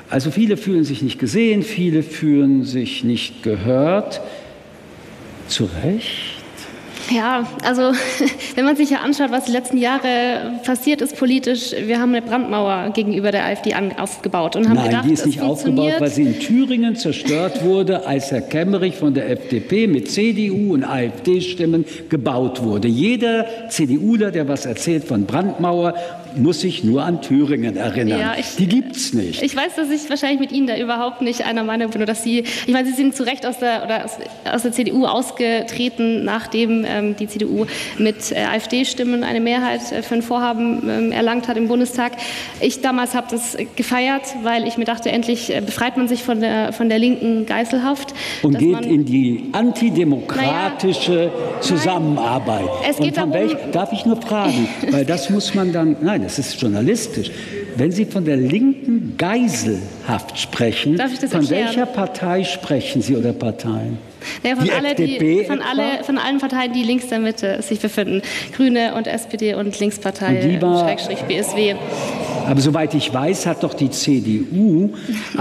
Also viele fühlen sich nicht gesehen, viele fühlen sich nicht gehört. Zu Recht? Ja, also wenn man sich ja anschaut, was die letzten Jahre passiert ist politisch, wir haben eine Brandmauer gegenüber der AfD aufgebaut und haben gedacht, die ist nicht aufgebaut, weil sie in Thüringen zerstört wurde, als Herr Kemmerich von der FDP mit CDU und AfD-Stimmen gebaut wurde. Jeder CDUler, der was erzählt von Brandmauer, muss sich nur an Thüringen erinnern. Ja, die gibt's nicht. Ich weiß, dass ich wahrscheinlich mit Ihnen da überhaupt nicht einer Meinung bin, nur dass Sie, ich meine, Sie sind zu Recht aus der CDU ausgetreten, nachdem die CDU mit AfD-Stimmen eine Mehrheit für ein Vorhaben erlangt hat im Bundestag. Ich damals habe das gefeiert, weil ich mir dachte, endlich befreit man sich von der linken Geiselhaft. Und geht in die antidemokratische Zusammenarbeit. Es geht darum, darf ich nur fragen, weil das muss man dann, nein, das ist journalistisch. Wenn Sie von der linken Geiselhaft sprechen, von welcher Partei sprechen Sie oder Parteien? Ja, von allen Parteien, die links der Mitte sich befinden. Grüne und SPD und Linkspartei, Schrägstrich BSW. Aber soweit ich weiß, hat doch die CDU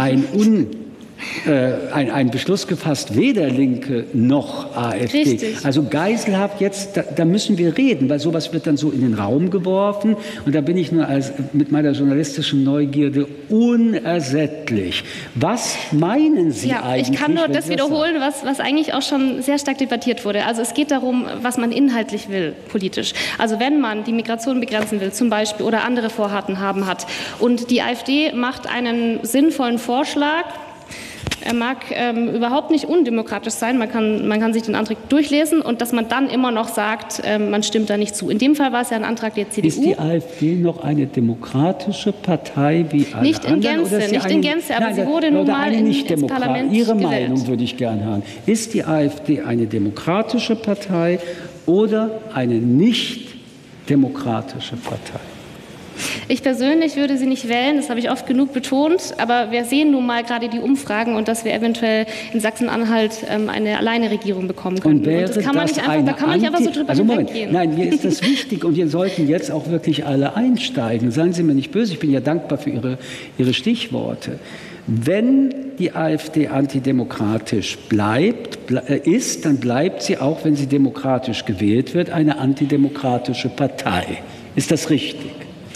einen Beschluss gefasst, weder Linke noch AfD. Richtig. Also Geiselhaft jetzt, da müssen wir reden, weil sowas wird dann so in den Raum geworfen und da bin ich nur mit meiner journalistischen Neugierde unersättlich. Was meinen Sie eigentlich? Ich kann nur das wiederholen, was eigentlich auch schon sehr stark debattiert wurde. Also es geht darum, was man inhaltlich will, politisch. Also wenn man die Migration begrenzen will, zum Beispiel, oder andere Vorhaben hat und die AfD macht einen sinnvollen Vorschlag. Er mag überhaupt nicht undemokratisch sein, man kann sich den Antrag durchlesen und dass man dann immer noch sagt, man stimmt da nicht zu. In dem Fall war es ja ein Antrag der CDU. Ist die AfD noch eine demokratische Partei wie alle nicht in anderen? Nicht in Gänze, aber sie wurde nun mal ins Parlament Ihre gewählt. Meinung würde ich gerne hören. Ist die AfD eine demokratische Partei oder eine nicht demokratische Partei? Ich persönlich würde sie nicht wählen, das habe ich oft genug betont, aber wir sehen nun mal gerade die Umfragen und dass wir eventuell in Sachsen-Anhalt eine alleine Regierung bekommen können. Und das kann man nicht einfach so drüber hinweggehen. Nein, mir ist das wichtig und wir sollten jetzt auch wirklich alle einsteigen. Seien Sie mir nicht böse, ich bin ja dankbar für Ihre Stichworte. Wenn die AfD antidemokratisch ist, dann bleibt sie, auch wenn sie demokratisch gewählt wird, eine antidemokratische Partei. Ist das richtig?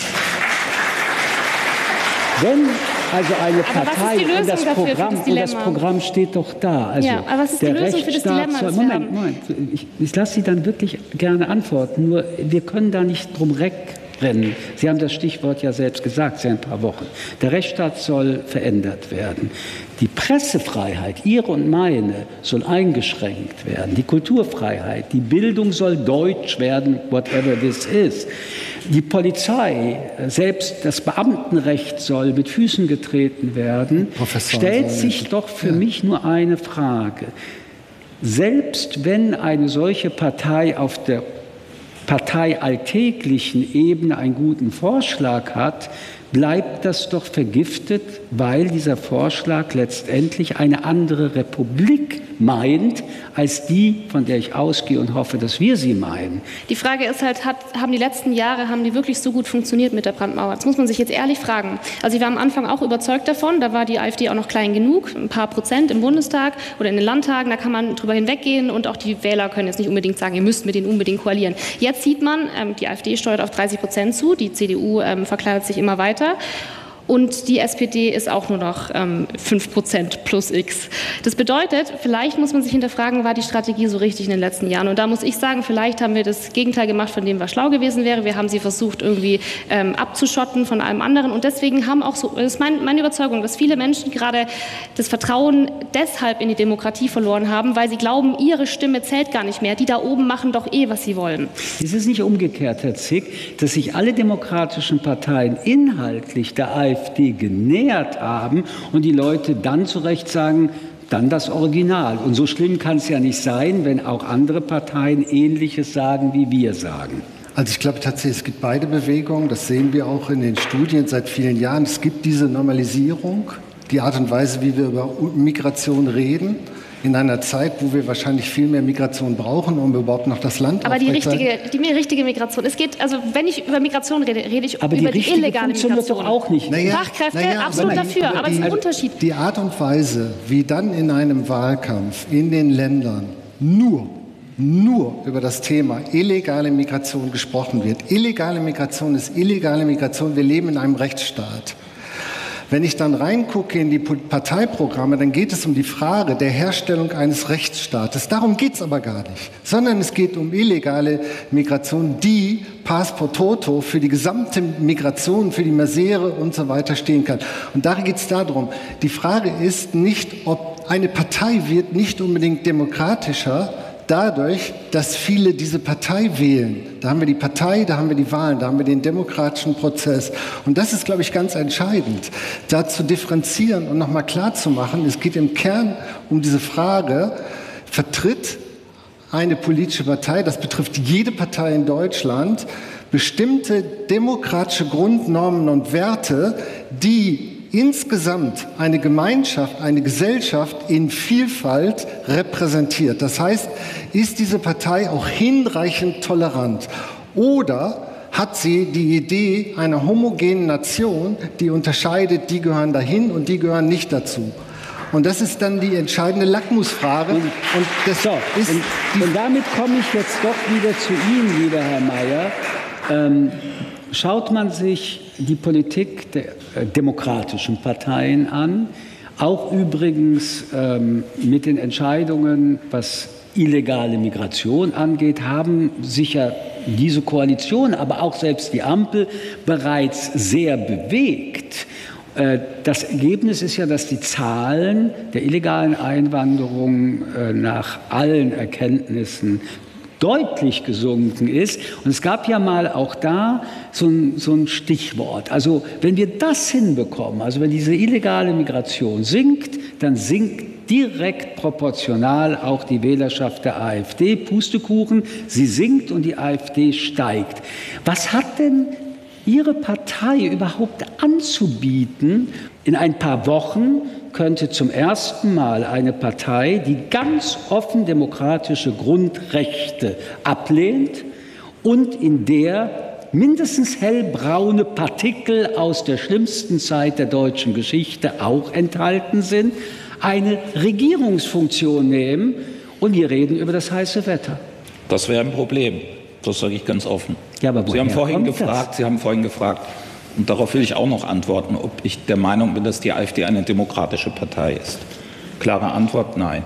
Wenn also eine Partei und das Programm steht doch da. Also ja, aber was ist die Lösung für das Dilemma, das wir haben? Moment, ich lasse Sie dann wirklich gerne antworten, nur wir können da nicht drum wegrennen. Sie haben das Stichwort ja selbst gesagt, seit ein paar Wochen. Der Rechtsstaat soll verändert werden. Die Pressefreiheit, Ihre und meine, soll eingeschränkt werden. Die Kulturfreiheit, die Bildung soll deutsch werden, whatever this is. Die Polizei, selbst das Beamtenrecht soll mit Füßen getreten werden. Stellt sich doch für mich nur eine Frage. Selbst wenn eine solche Partei auf der parteialltäglichen Ebene einen guten Vorschlag hat, bleibt das doch vergiftet, weil dieser Vorschlag letztendlich eine andere Republik meint, als die, von der ich ausgehe und hoffe, dass wir sie meinen. Die Frage ist halt, haben die letzten Jahre wirklich so gut funktioniert mit der Brandmauer? Das muss man sich jetzt ehrlich fragen. Also ich war am Anfang auch überzeugt davon, da war die AfD auch noch klein genug, ein paar Prozent im Bundestag oder in den Landtagen, da kann man drüber hinweggehen und auch die Wähler können jetzt nicht unbedingt sagen, ihr müsst mit denen unbedingt koalieren. Jetzt sieht man, die AfD steuert auf 30% zu, die CDU verkleinert sich immer weiter. Und die SPD ist auch nur noch 5% plus X. Das bedeutet, vielleicht muss man sich hinterfragen, war die Strategie so richtig in den letzten Jahren? Und da muss ich sagen, vielleicht haben wir das Gegenteil gemacht, von dem was schlau gewesen wäre. Wir haben sie versucht, irgendwie abzuschotten von allem anderen. Und deswegen haben auch so, das ist meine Überzeugung, dass viele Menschen gerade das Vertrauen deshalb in die Demokratie verloren haben, weil sie glauben, ihre Stimme zählt gar nicht mehr. Die da oben machen doch was sie wollen. Ist es nicht umgekehrt, Herr Zick, dass sich alle demokratischen Parteien inhaltlich der AfD genähert haben und die Leute dann zu Recht sagen, dann das Original. Und so schlimm kann es ja nicht sein, wenn auch andere Parteien Ähnliches sagen, wie wir sagen. Also ich glaube tatsächlich, es gibt beide Bewegungen. Das sehen wir auch in den Studien seit vielen Jahren. Es gibt diese Normalisierung, die Art und Weise, wie wir über Migration reden, in einer Zeit, wo wir wahrscheinlich viel mehr Migration brauchen, um überhaupt noch das Land Aber die richtige Migration, es geht, also wenn ich über Migration rede, rede ich aber über die illegale Migration. Doch auch nicht. Fachkräfte, absolut dafür, aber es ist ein Unterschied. Die Art und Weise, wie dann in einem Wahlkampf in den Ländern nur über das Thema illegale Migration gesprochen wird. Illegale Migration ist illegale Migration. Wir leben in einem Rechtsstaat. Wenn ich dann reingucke in die Parteiprogramme, dann geht es um die Frage der Herstellung eines Rechtsstaates. Darum geht es aber gar nicht, sondern es geht um illegale Migration, die pars pro toto für die gesamte Migration, für die Misere und so weiter stehen kann. Und da geht es darum, die Frage ist nicht, ob eine Partei wird nicht unbedingt demokratischer, dadurch, dass viele diese Partei wählen. Da haben wir die Partei, da haben wir die Wahlen, da haben wir den demokratischen Prozess. Und das ist, glaube ich, ganz entscheidend, da zu differenzieren und nochmal klarzumachen, es geht im Kern um diese Frage, vertritt eine politische Partei, das betrifft jede Partei in Deutschland, bestimmte demokratische Grundnormen und Werte, die insgesamt eine Gemeinschaft, eine Gesellschaft in Vielfalt repräsentiert. Das heißt, ist diese Partei auch hinreichend tolerant? Oder hat sie die Idee einer homogenen Nation, die unterscheidet, die gehören dahin und die gehören nicht dazu? Und das ist dann die entscheidende Lackmusfrage. Und damit komme ich jetzt doch wieder zu Ihnen, lieber Herr Mayer. Schaut man sich die Politik der demokratischen Parteien an, auch übrigens mit den Entscheidungen, was illegale Migration angeht, haben sicher diese Koalition, aber auch selbst die Ampel bereits sehr bewegt. Das Ergebnis ist ja, dass die Zahlen der illegalen Einwanderung nach allen Erkenntnissen deutlich gesunken ist. Und es gab ja mal auch da so ein Stichwort. Also wenn wir das hinbekommen, also wenn diese illegale Migration sinkt, dann sinkt direkt proportional auch die Wählerschaft der AfD. Pustekuchen, sie sinkt und die AfD steigt. Was hat denn Ihre Partei überhaupt anzubieten? In ein paar Wochen könnte zum ersten Mal eine Partei, die ganz offen demokratische Grundrechte ablehnt und in der mindestens hellbraune Partikel aus der schlimmsten Zeit der deutschen Geschichte auch enthalten sind, eine Regierungsfunktion nehmen. Und wir reden über das heiße Wetter. Das wäre ein Problem. Das sage ich ganz offen. Ja, aber Sie haben vorhin gefragt, und darauf will ich auch noch antworten, ob ich der Meinung bin, dass die AfD eine demokratische Partei ist. Klare Antwort, nein.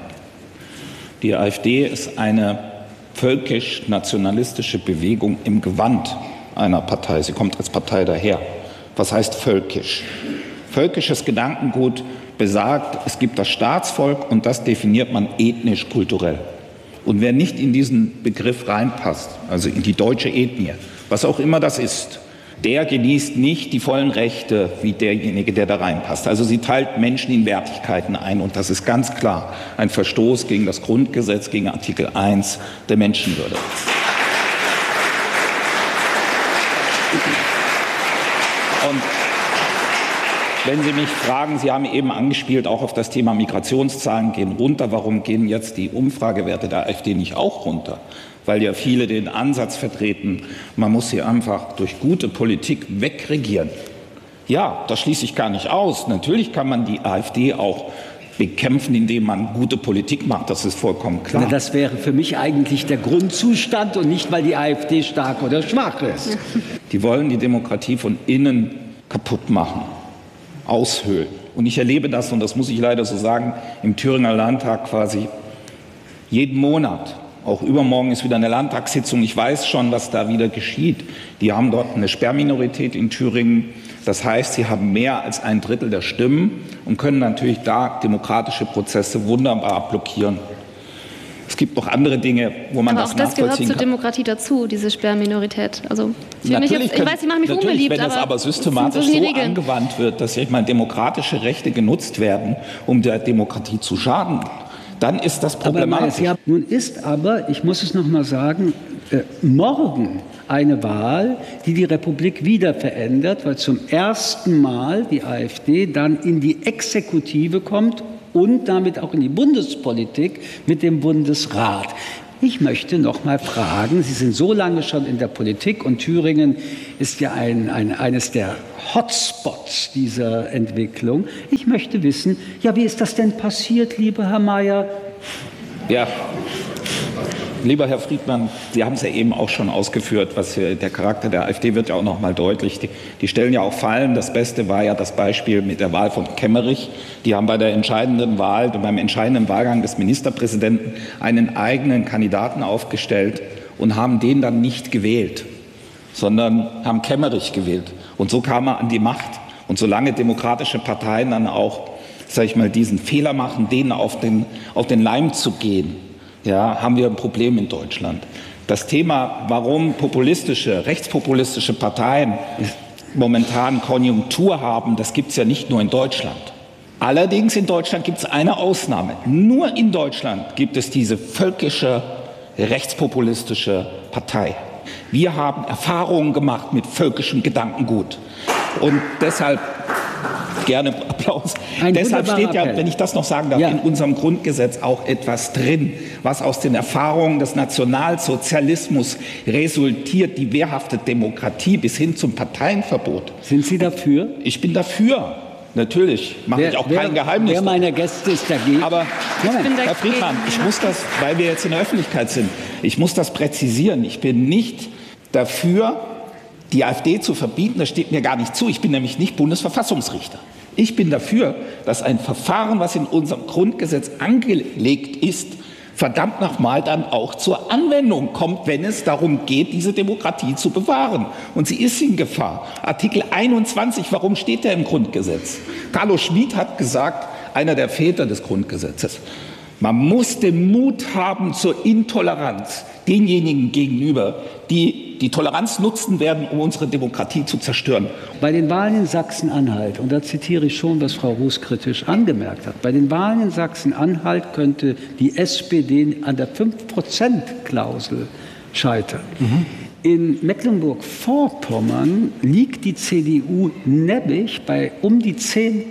Die AfD ist eine völkisch-nationalistische Bewegung im Gewand einer Partei. Sie kommt als Partei daher. Was heißt völkisch? Völkisches Gedankengut besagt, es gibt das Staatsvolk und das definiert man ethnisch-kulturell. Und wer nicht in diesen Begriff reinpasst, also in die deutsche Ethnie, was auch immer das ist, der genießt nicht die vollen Rechte wie derjenige, der da reinpasst. Also sie teilt Menschen in Wertigkeiten ein und das ist ganz klar ein Verstoß gegen das Grundgesetz, gegen Artikel 1 der Menschenwürde. Und wenn Sie mich fragen, Sie haben eben angespielt auch auf das Thema Migrationszahlen gehen runter. Warum gehen jetzt die Umfragewerte der AfD nicht auch runter? Weil ja viele den Ansatz vertreten, man muss sie einfach durch gute Politik wegregieren. Ja, das schließe ich gar nicht aus. Natürlich kann man die AfD auch bekämpfen, indem man gute Politik macht. Das ist vollkommen klar. Na, das wäre für mich eigentlich der Grundzustand und nicht, weil die AfD stark oder schwach ist. Die wollen die Demokratie von innen kaputt machen, aushöhlen. Und ich erlebe das, und das muss ich leider so sagen, im Thüringer Landtag quasi jeden Monat. Auch übermorgen ist wieder eine Landtagssitzung. Ich weiß schon, was da wieder geschieht. Die haben dort eine Sperrminorität in Thüringen. Das heißt, sie haben mehr als 1/3 der Stimmen und können natürlich da demokratische Prozesse wunderbar blockieren. Es gibt noch andere Dinge, wo man das nachvollziehen kann. Aber auch das gehört zur Demokratie dazu, diese Sperrminorität. Also für mich jetzt, ich weiß, ich mache mich unbeliebt, wenn das aber systematisch so angewandt wird, dass demokratische Rechte genutzt werden, um der Demokratie zu schaden, dann ist das problematisch. Nun ist aber, ich muss es noch mal sagen, morgen eine Wahl, die die Republik wieder verändert, weil zum ersten Mal die AfD dann in die Exekutive kommt und damit auch in die Bundespolitik mit dem Bundesrat. Ich möchte noch mal fragen, Sie sind so lange schon in der Politik und Thüringen ist ja eines der Hotspots dieser Entwicklung. Ich möchte wissen, ja, wie ist das denn passiert, lieber Herr Mayer? Ja, lieber Herr Friedmann, Sie haben es ja eben auch schon ausgeführt, der Charakter der AfD wird ja auch noch mal deutlich. Die stellen ja auch Fallen. Das Beste war ja das Beispiel mit der Wahl von Kemmerich. Die haben bei der entscheidenden Wahl, beim entscheidenden Wahlgang des Ministerpräsidenten einen eigenen Kandidaten aufgestellt und haben den dann nicht gewählt, sondern haben Kemmerich gewählt. Und so kam er an die Macht. Und solange demokratische Parteien dann auch, sage ich mal, diesen Fehler machen, denen auf den Leim zu gehen, ja, haben wir ein Problem in Deutschland. Das Thema, warum rechtspopulistische Parteien momentan Konjunktur haben, das gibt es ja nicht nur in Deutschland. Allerdings in Deutschland gibt es eine Ausnahme. Nur in Deutschland gibt es diese völkische, rechtspopulistische Partei. Wir haben Erfahrungen gemacht mit völkischem Gedankengut. Und deshalb gerne Applaus. Deshalb steht ja, wenn ich das noch sagen darf, in unserem Grundgesetz auch etwas drin, was aus den Erfahrungen des Nationalsozialismus resultiert, die wehrhafte Demokratie bis hin zum Parteienverbot. Sind Sie dafür? Ich bin dafür. Natürlich, mache ich auch kein Geheimnis. Wer meiner Gäste ist dagegen? Aber Herr Friedmann, ich muss das, weil wir jetzt in der Öffentlichkeit sind, ich muss das präzisieren. Ich bin nicht dafür, die AfD zu verbieten, das steht mir gar nicht zu. Ich bin nämlich nicht Bundesverfassungsrichter. Ich bin dafür, dass ein Verfahren, was in unserem Grundgesetz angelegt ist, verdammt nochmal dann auch zur Anwendung kommt, wenn es darum geht, diese Demokratie zu bewahren. Und sie ist in Gefahr. Artikel 21, warum steht der im Grundgesetz? Carlo Schmid hat gesagt, einer der Väter des Grundgesetzes, man muss den Mut haben zur Intoleranz denjenigen gegenüber, die die Toleranz nutzen werden, um unsere Demokratie zu zerstören. Bei den Wahlen in Sachsen-Anhalt, und da zitiere ich schon, was Frau Roos kritisch angemerkt hat, bei den Wahlen in Sachsen-Anhalt könnte die SPD an der 5%-Klausel scheitern. In Mecklenburg-Vorpommern liegt die CDU neppig bei um die 10%.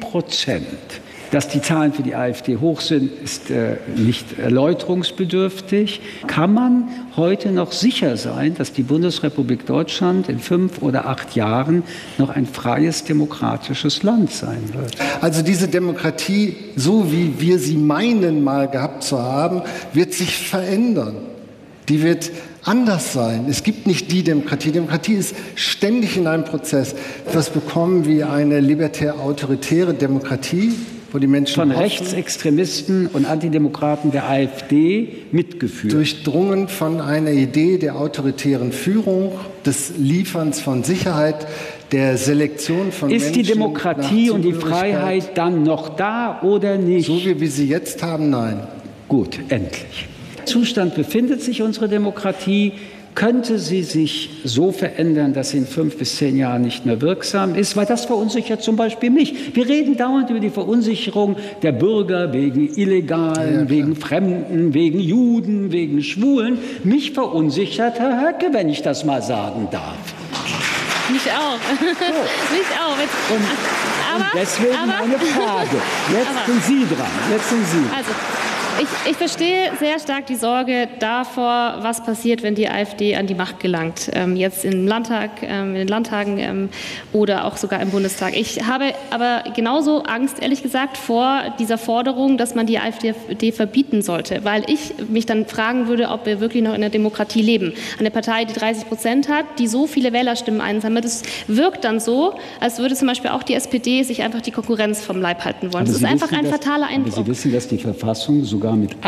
Dass die Zahlen für die AfD hoch sind, ist nicht erläuterungsbedürftig. Kann man heute noch sicher sein, dass die Bundesrepublik Deutschland in 5 oder 8 Jahren noch ein freies, demokratisches Land sein wird? Also diese Demokratie, so wie wir sie meinen, mal gehabt zu haben, wird sich verändern. Die wird anders sein. Es gibt nicht die Demokratie. Demokratie ist ständig in einem Prozess. Was bekommen wie eine libertär-autoritäre Demokratie, wo die Menschen von Rechtsextremisten und Antidemokraten der AfD mitgeführt. Durchdrungen von einer Idee der autoritären Führung, des Lieferns von Sicherheit, der Selektion von Menschen. Ist die Demokratie und die Freiheit dann noch da oder nicht? So wie wir sie jetzt haben, nein. Gut, endlich. Zustand befindet sich unsere Demokratie. Könnte sie sich so verändern, dass sie in 5 bis 10 Jahren nicht mehr wirksam ist? Weil das verunsichert zum Beispiel mich. Wir reden dauernd über die Verunsicherung der Bürger wegen Illegalen, wegen Fremden, wegen Juden, wegen Schwulen. Mich verunsichert Herr Höcke, wenn ich das mal sagen darf. Mich auch. Mich auch. Und deswegen eine Frage. Jetzt sind Sie dran. Jetzt sind Sie. Also, ich verstehe sehr stark die Sorge davor, was passiert, wenn die AfD an die Macht gelangt. Jetzt im Landtag, in den Landtagen oder auch sogar im Bundestag. Ich habe aber genauso Angst, ehrlich gesagt, vor dieser Forderung, dass man die AfD verbieten sollte. Weil ich mich dann fragen würde, ob wir wirklich noch in der Demokratie leben. Eine Partei, die 30% hat, die so viele Wählerstimmen einsammelt, das wirkt dann so, als würde zum Beispiel auch die SPD sich einfach die Konkurrenz vom Leib halten wollen. Das ist einfach ein fataler Eindruck. Aber Sie wissen, dass die Verfassung sogar mit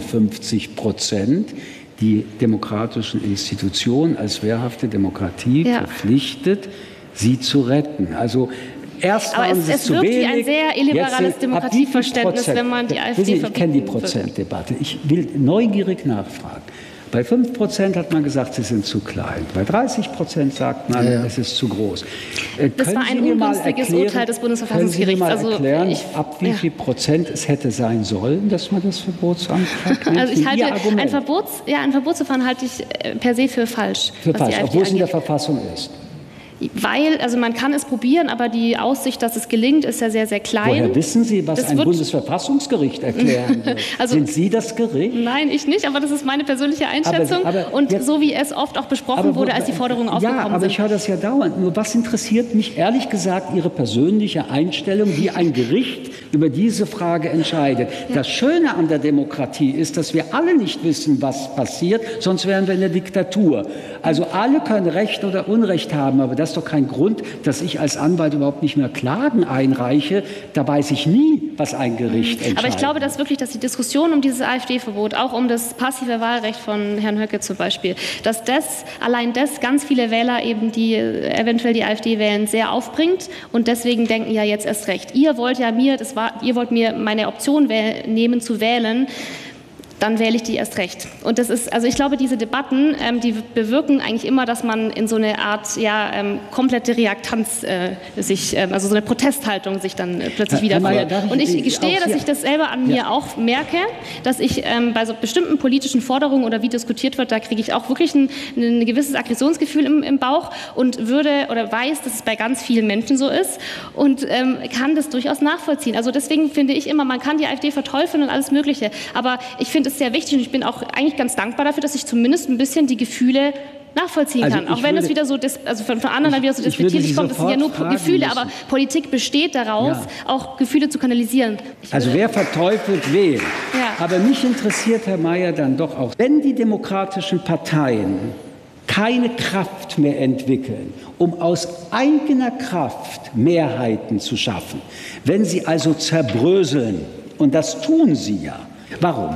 51% die demokratischen Institutionen als wehrhafte Demokratie verpflichtet, sie zu retten. Also erst aber waren es zu wirkt wenig, wie ein sehr illiberales Demokratieverständnis, wenn man die AfD verbieten Ich kenne die Prozentdebatte. Ich will neugierig nachfragen. Bei 5% hat man gesagt, sie sind zu klein. Bei 30% sagt man, es ist zu groß. Das war ein ungünstiges Urteil des Bundesverfassungsgerichts. Können Sie mir mal erklären, ab wie viel Prozent es hätte sein sollen, dass man das Verbotsantrag nennt? Also ich halte ein Verbotsverfahren halte ich per se für falsch. Für falsch, obwohl es in der Verfassung ist. Weil, also man kann es probieren, aber die Aussicht, dass es gelingt, ist ja sehr, sehr klein. Woher wissen Sie, was ein Bundesverfassungsgericht erklären wird? Also, sind Sie das Gericht? Nein, ich nicht, aber das ist meine persönliche Einschätzung. Und jetzt, so wie es oft auch besprochen wurde, als die Forderungen aufgekommen sind. Ja, aber ich höre das ja dauernd. Nur was interessiert mich, ehrlich gesagt, Ihre persönliche Einstellung, wie ein Gericht über diese Frage entscheidet. Ja. Das Schöne an der Demokratie ist, dass wir alle nicht wissen, was passiert, sonst wären wir in der Diktatur. Also alle können Recht oder Unrecht haben, aber das ist doch kein Grund, dass ich als Anwalt überhaupt nicht mehr Klagen einreiche. Da weiß ich nie, was ein Gericht entscheidet. Aber ich glaube, dass wirklich, dass die Diskussion um dieses AfD-Verbot, auch um das passive Wahlrecht von Herrn Höcke zum Beispiel, dass allein das ganz viele Wähler eben, die eventuell die AfD wählen, sehr aufbringt und deswegen denken, ja, jetzt erst recht. Ihr wollt mir meine Option nehmen zu wählen, dann wähle ich die erst recht. Und das ist, also ich glaube, diese Debatten, die bewirken eigentlich immer, dass man in so eine Art komplette Reaktanz also so eine Protesthaltung sich dann plötzlich wiederfindet. Und ich gestehe, dass ich das selber an mir auch merke, dass ich bei so bestimmten politischen Forderungen oder wie diskutiert wird, da kriege ich auch wirklich ein gewisses Aggressionsgefühl im Bauch und weiß, dass es bei ganz vielen Menschen so ist und kann das durchaus nachvollziehen. Also deswegen finde ich immer, man kann die AfD verteufeln und alles Mögliche, aber ich finde es sehr wichtig und ich bin auch eigentlich ganz dankbar dafür, dass ich zumindest ein bisschen die Gefühle nachvollziehen kann. Auch wenn es wieder so, von anderen dann wieder so despektierlich kommt, das sind ja nur Gefühle, aber Politik besteht daraus, auch Gefühle zu kanalisieren. Also wer verteufelt wen? Ja. Aber mich interessiert, Herr Mayer, dann doch auch, wenn die demokratischen Parteien keine Kraft mehr entwickeln, um aus eigener Kraft Mehrheiten zu schaffen, wenn sie also zerbröseln, und das tun sie ja, warum?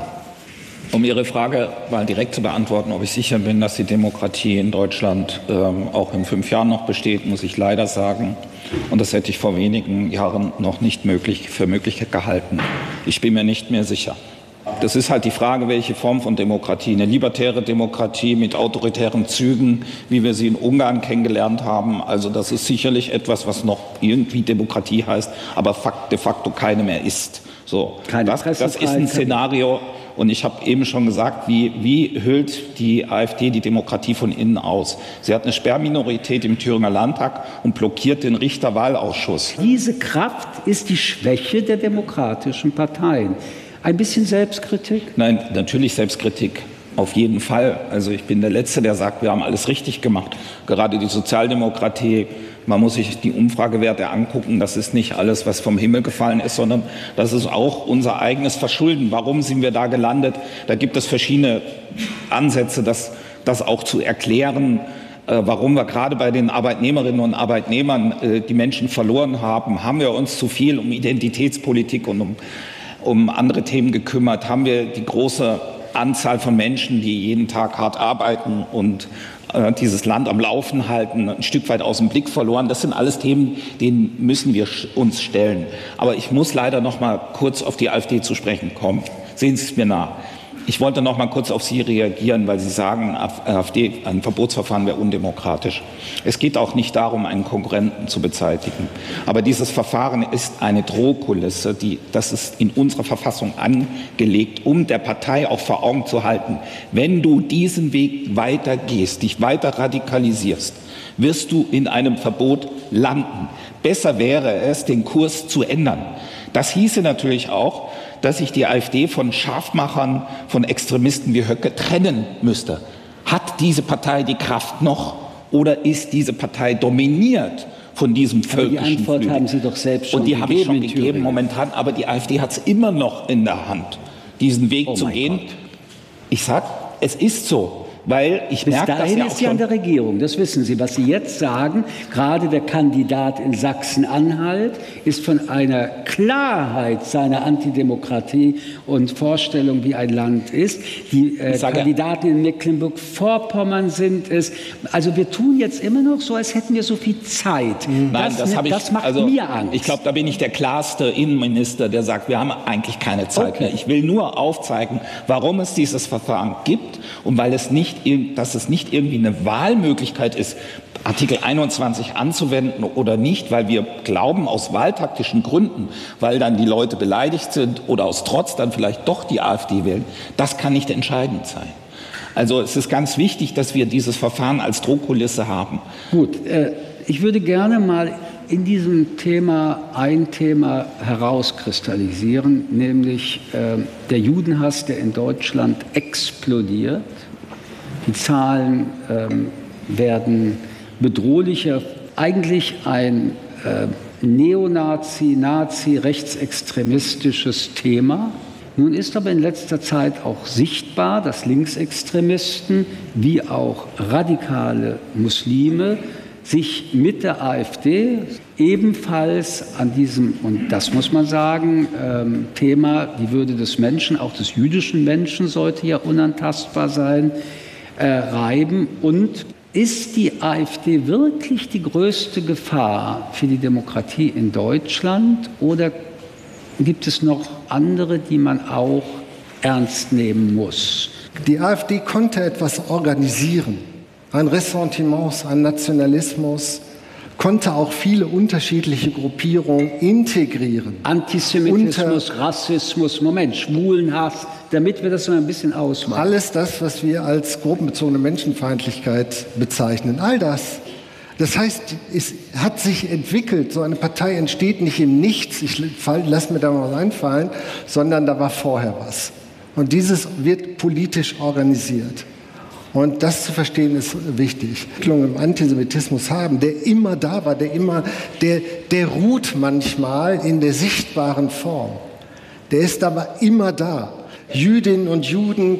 Um Ihre Frage mal direkt zu beantworten, ob ich sicher bin, dass die Demokratie in Deutschland auch in 5 Jahren noch besteht, muss ich leider sagen. Und das hätte ich vor wenigen Jahren noch nicht für möglich gehalten. Ich bin mir nicht mehr sicher. Das ist halt die Frage, welche Form von Demokratie. Eine libertäre Demokratie mit autoritären Zügen, wie wir sie in Ungarn kennengelernt haben. Also das ist sicherlich etwas, was noch irgendwie Demokratie heißt, aber de facto keine mehr ist. So, das ist ein Szenario. Und ich habe eben schon gesagt, wie hüllt die AfD die Demokratie von innen aus? Sie hat eine Sperrminorität im Thüringer Landtag und blockiert den Richterwahlausschuss. Diese Kraft ist die Schwäche der demokratischen Parteien. Ein bisschen Selbstkritik? Nein, natürlich Selbstkritik. Auf jeden Fall. Also ich bin der Letzte, der sagt, wir haben alles richtig gemacht. Gerade die Sozialdemokratie, man muss sich die Umfragewerte angucken. Das ist nicht alles, was vom Himmel gefallen ist, sondern das ist auch unser eigenes Verschulden. Warum sind wir da gelandet? Da gibt es verschiedene Ansätze, das auch zu erklären, warum wir gerade bei den Arbeitnehmerinnen und Arbeitnehmern die Menschen verloren haben. Haben wir uns zu viel um Identitätspolitik und um andere Themen gekümmert? Haben wir die große Anzahl von Menschen, die jeden Tag hart arbeiten und dieses Land am Laufen halten, ein Stück weit aus dem Blick verloren? Das sind alles Themen, denen müssen wir uns stellen. Aber ich muss leider noch mal kurz auf die AfD zu sprechen kommen. Sehen Sie es mir nach. Ich wollte noch mal kurz auf Sie reagieren, weil Sie sagen, AfD, ein Verbotsverfahren wäre undemokratisch. Es geht auch nicht darum, einen Konkurrenten zu beseitigen. Aber dieses Verfahren ist eine Drohkulisse, das ist in unserer Verfassung angelegt, um der Partei auch vor Augen zu halten, wenn du diesen Weg weitergehst, dich weiter radikalisierst, wirst du in einem Verbot landen. Besser wäre es, den Kurs zu ändern. Das hieße natürlich auch, dass sich die AfD von Scharfmachern, von Extremisten wie Höcke trennen müsste. Hat diese Partei die Kraft noch oder ist diese Partei dominiert von diesem völkischen Flügel? Die Antwort haben Sie doch selbst schon gegeben. Und die habe ich schon gegeben momentan, aber die AfD hat es immer noch in der Hand, diesen Weg zu gehen. Gott. Ich sage, es ist so. Weil ich merke, dass dahin ist sie an der Regierung, das wissen Sie. Was Sie jetzt sagen, gerade der Kandidat in Sachsen-Anhalt ist von einer Klarheit seiner Antidemokratie und Vorstellung, wie ein Land ist. Die Kandidaten in Mecklenburg-Vorpommern sind es. Also wir tun jetzt immer noch so, als hätten wir so viel Zeit. Nein, das macht mir Angst. Ich glaube, da bin ich der klarste Innenminister, der sagt, wir haben eigentlich keine Zeit mehr. Ich will nur aufzeigen, warum es dieses Verfahren gibt und dass es nicht irgendwie eine Wahlmöglichkeit ist, Artikel 21 anzuwenden oder nicht, weil wir glauben, aus wahltaktischen Gründen, weil dann die Leute beleidigt sind oder aus Trotz dann vielleicht doch die AfD wählen. Das kann nicht entscheidend sein. Also es ist ganz wichtig, dass wir dieses Verfahren als Drohkulisse haben. Gut, Ich würde gerne mal in diesem Thema ein Thema herauskristallisieren, nämlich der Judenhass, der in Deutschland explodiert. Die Zahlen werden bedrohlicher. Eigentlich ein Neonazi, Nazi, rechtsextremistisches Thema. Nun ist aber in letzter Zeit auch sichtbar, dass Linksextremisten wie auch radikale Muslime sich mit der AfD ebenfalls an diesem, und das muss man sagen, Thema, die Würde des Menschen, auch des jüdischen Menschen sollte ja unantastbar sein, reiben. Und ist die AfD wirklich die größte Gefahr für die Demokratie in Deutschland oder gibt es noch andere, die man auch ernst nehmen muss? Die AfD konnte etwas organisieren, an Ressentiments, an Nationalismus, konnte auch viele unterschiedliche Gruppierungen integrieren. Antisemitismus, Rassismus, Schwulenhass, damit wir das mal ein bisschen ausmachen. Alles das, was wir als gruppenbezogene Menschenfeindlichkeit bezeichnen, all das. Das heißt, es hat sich entwickelt, so eine Partei entsteht nicht im Nichts, lass mir da mal was einfallen, sondern da war vorher was. Und dieses wird politisch organisiert. Und das zu verstehen ist wichtig. Im Antisemitismus haben, der immer da war, der ruht manchmal in der sichtbaren Form. Der ist aber immer da. Jüdinnen und Juden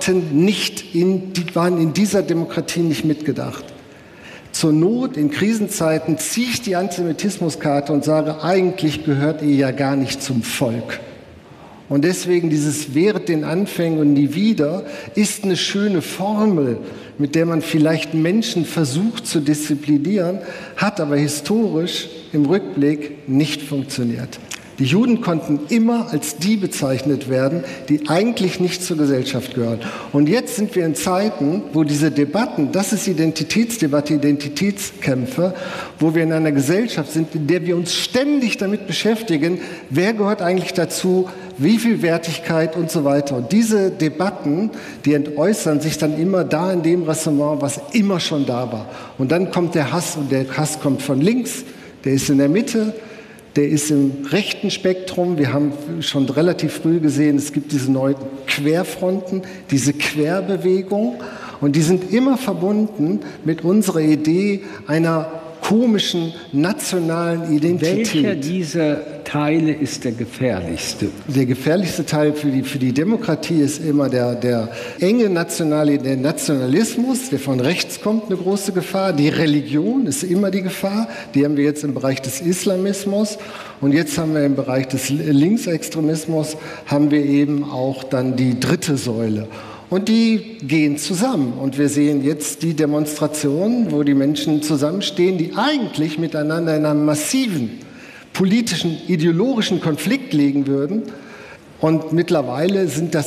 waren in dieser Demokratie nicht mitgedacht. Zur Not, in Krisenzeiten, ziehe ich die Antisemitismuskarte und sage, eigentlich gehört ihr ja gar nicht zum Volk. Und deswegen dieses während den Anfängen und nie wieder ist eine schöne Formel, mit der man vielleicht Menschen versucht zu disziplinieren, hat aber historisch im Rückblick nicht funktioniert. Die Juden konnten immer als die bezeichnet werden, die eigentlich nicht zur Gesellschaft gehören. Und jetzt sind wir in Zeiten, wo diese Debatten, das ist Identitätsdebatte, Identitätskämpfe, wo wir in einer Gesellschaft sind, in der wir uns ständig damit beschäftigen, wer gehört eigentlich dazu, wie viel Wertigkeit und so weiter. Und diese Debatten, die entäußern sich dann immer da in dem Ressort, was immer schon da war. Und dann kommt der Hass und der Hass kommt von links, der ist in der Mitte, der ist im rechten Spektrum. Wir haben schon relativ früh gesehen, es gibt diese neuen Querfronten, diese Querbewegung. Und die sind immer verbunden mit unserer Idee einer komischen nationalen Identität. Welcher dieser Teile ist der gefährlichste? Der gefährlichste Teil für die Demokratie ist immer der enge der Nationalismus, der von rechts kommt, eine große Gefahr. Die Religion ist immer die Gefahr. Die haben wir jetzt im Bereich des Islamismus. Und jetzt haben wir im Bereich des Linksextremismus haben wir eben auch dann die dritte Säule. Und die gehen zusammen. Und wir sehen jetzt die Demonstrationen, wo die Menschen zusammenstehen, die eigentlich miteinander in einem massiven politischen, ideologischen Konflikt liegen würden. Und mittlerweile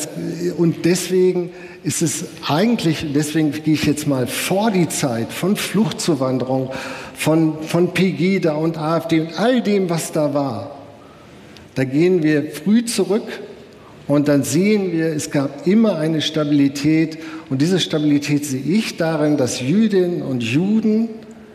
deswegen ist es eigentlich, deswegen gehe ich jetzt mal vor die Zeit von Fluchtzuwanderung, von Pegida und AfD und all dem, was da war. Da gehen wir früh zurück. Und dann sehen wir, es gab immer eine Stabilität. Und diese Stabilität sehe ich darin, dass Jüdinnen und Juden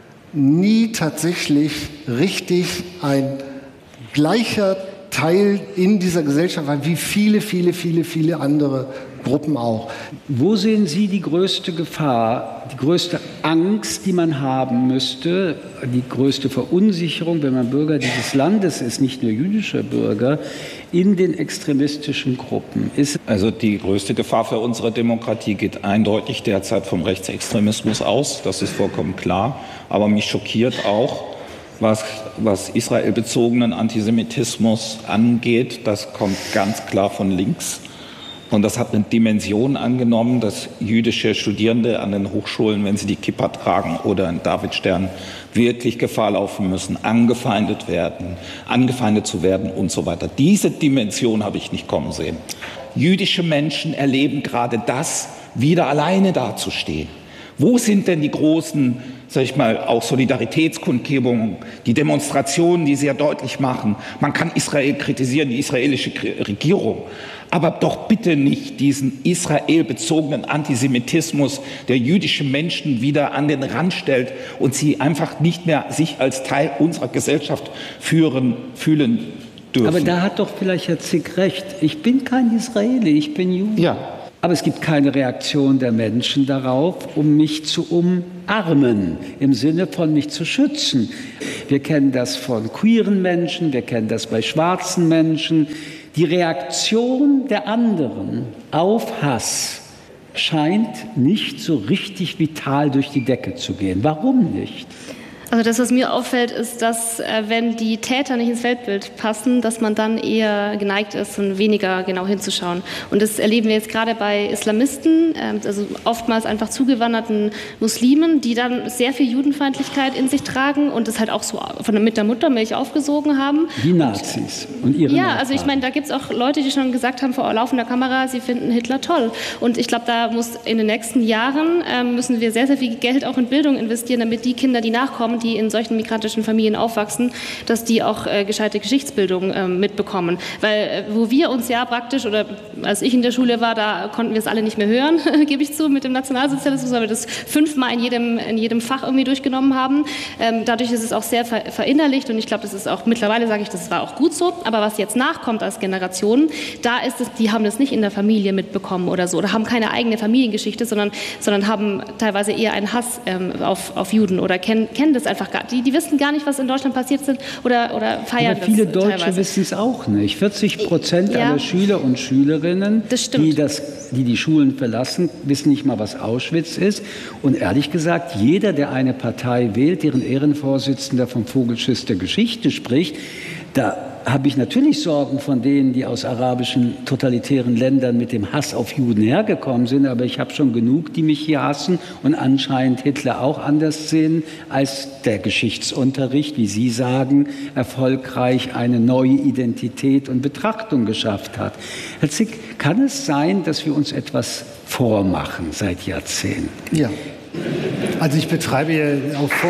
nie tatsächlich richtig ein gleicher Teil in dieser Gesellschaft waren, wie viele andere Gruppen auch. Wo sehen Sie die größte Gefahr, die größte Angst, die man haben müsste, die größte Verunsicherung, wenn man Bürger dieses Landes ist, nicht nur jüdischer Bürger, in den extremistischen Gruppen? Also die größte Gefahr für unsere Demokratie geht eindeutig derzeit vom Rechtsextremismus aus, das ist vollkommen klar. Aber mich schockiert auch, was israelbezogenen Antisemitismus angeht, das kommt ganz klar von links. Und das hat eine Dimension angenommen, dass jüdische Studierende an den Hochschulen, wenn sie die Kippa tragen oder einen Davidstern, wirklich Gefahr laufen müssen, angefeindet zu werden und so weiter. Diese Dimension habe ich nicht kommen sehen. Jüdische Menschen erleben gerade das, wieder alleine dazustehen. Wo sind denn die großen sag ich mal, auch Solidaritätskundgebungen, die Demonstrationen, die sehr deutlich machen, man kann Israel kritisieren, die israelische Regierung, aber doch bitte nicht diesen israelbezogenen Antisemitismus, der jüdische Menschen wieder an den Rand stellt und sie einfach nicht mehr sich als Teil unserer Gesellschaft fühlen dürfen. Aber da hat doch vielleicht Herr Zick recht. Ich bin kein Israeli, ich bin Jude. Ja. Aber es gibt keine Reaktion der Menschen darauf, um mich zu umarmen, im Sinne von mich zu schützen. Wir kennen das von queeren Menschen, wir kennen das bei schwarzen Menschen. Die Reaktion der anderen auf Hass scheint nicht so richtig vital durch die Decke zu gehen. Warum nicht? Also das, was mir auffällt, ist, dass wenn die Täter nicht ins Weltbild passen, dass man dann eher geneigt ist, und weniger genau hinzuschauen. Und das erleben wir jetzt gerade bei Islamisten, also oftmals einfach zugewanderten Muslimen, die dann sehr viel Judenfeindlichkeit in sich tragen und das halt auch so mit der Muttermilch aufgesogen haben. Die Nazis und ihre Ja, also ich meine, da gibt es auch Leute, die schon gesagt haben vor laufender Kamera, sie finden Hitler toll. Und ich glaube, da muss in den nächsten Jahren müssen wir sehr, sehr viel Geld auch in Bildung investieren, damit die Kinder, die nachkommen, die in solchen migrantischen Familien aufwachsen, dass die auch gescheite Geschichtsbildung mitbekommen. Weil wo wir uns ja praktisch, oder als ich in der Schule war, da konnten wir es alle nicht mehr hören, gebe ich zu, mit dem Nationalsozialismus, weil wir das 5-mal in jedem Fach irgendwie durchgenommen haben. Dadurch ist es auch sehr verinnerlicht und ich glaube, das ist auch, mittlerweile sage ich, das war auch gut so, aber was jetzt nachkommt als Generation, da ist es, die haben das nicht in der Familie mitbekommen oder so, oder haben keine eigene Familiengeschichte, sondern haben teilweise eher einen Hass auf Juden oder kennen das einfach gar nicht. Die wissen gar nicht, was in Deutschland passiert sind oder feiern das. Viele Deutsche wissen es auch nicht. 40% aller Schüler und Schülerinnen, die Schulen verlassen, wissen nicht mal, was Auschwitz ist. Und ehrlich gesagt, jeder, der eine Partei wählt, deren Ehrenvorsitzender vom Vogelschiss der Geschichte spricht, da habe ich natürlich Sorgen von denen, die aus arabischen totalitären Ländern mit dem Hass auf Juden hergekommen sind. Aber ich habe schon genug, die mich hier hassen und anscheinend Hitler auch anders sehen, als der Geschichtsunterricht, wie Sie sagen, erfolgreich eine neue Identität und Betrachtung geschafft hat. Herr Zick, kann es sein, dass wir uns etwas vormachen seit Jahrzehnten? Ja, also ich betreibe ja auch vor.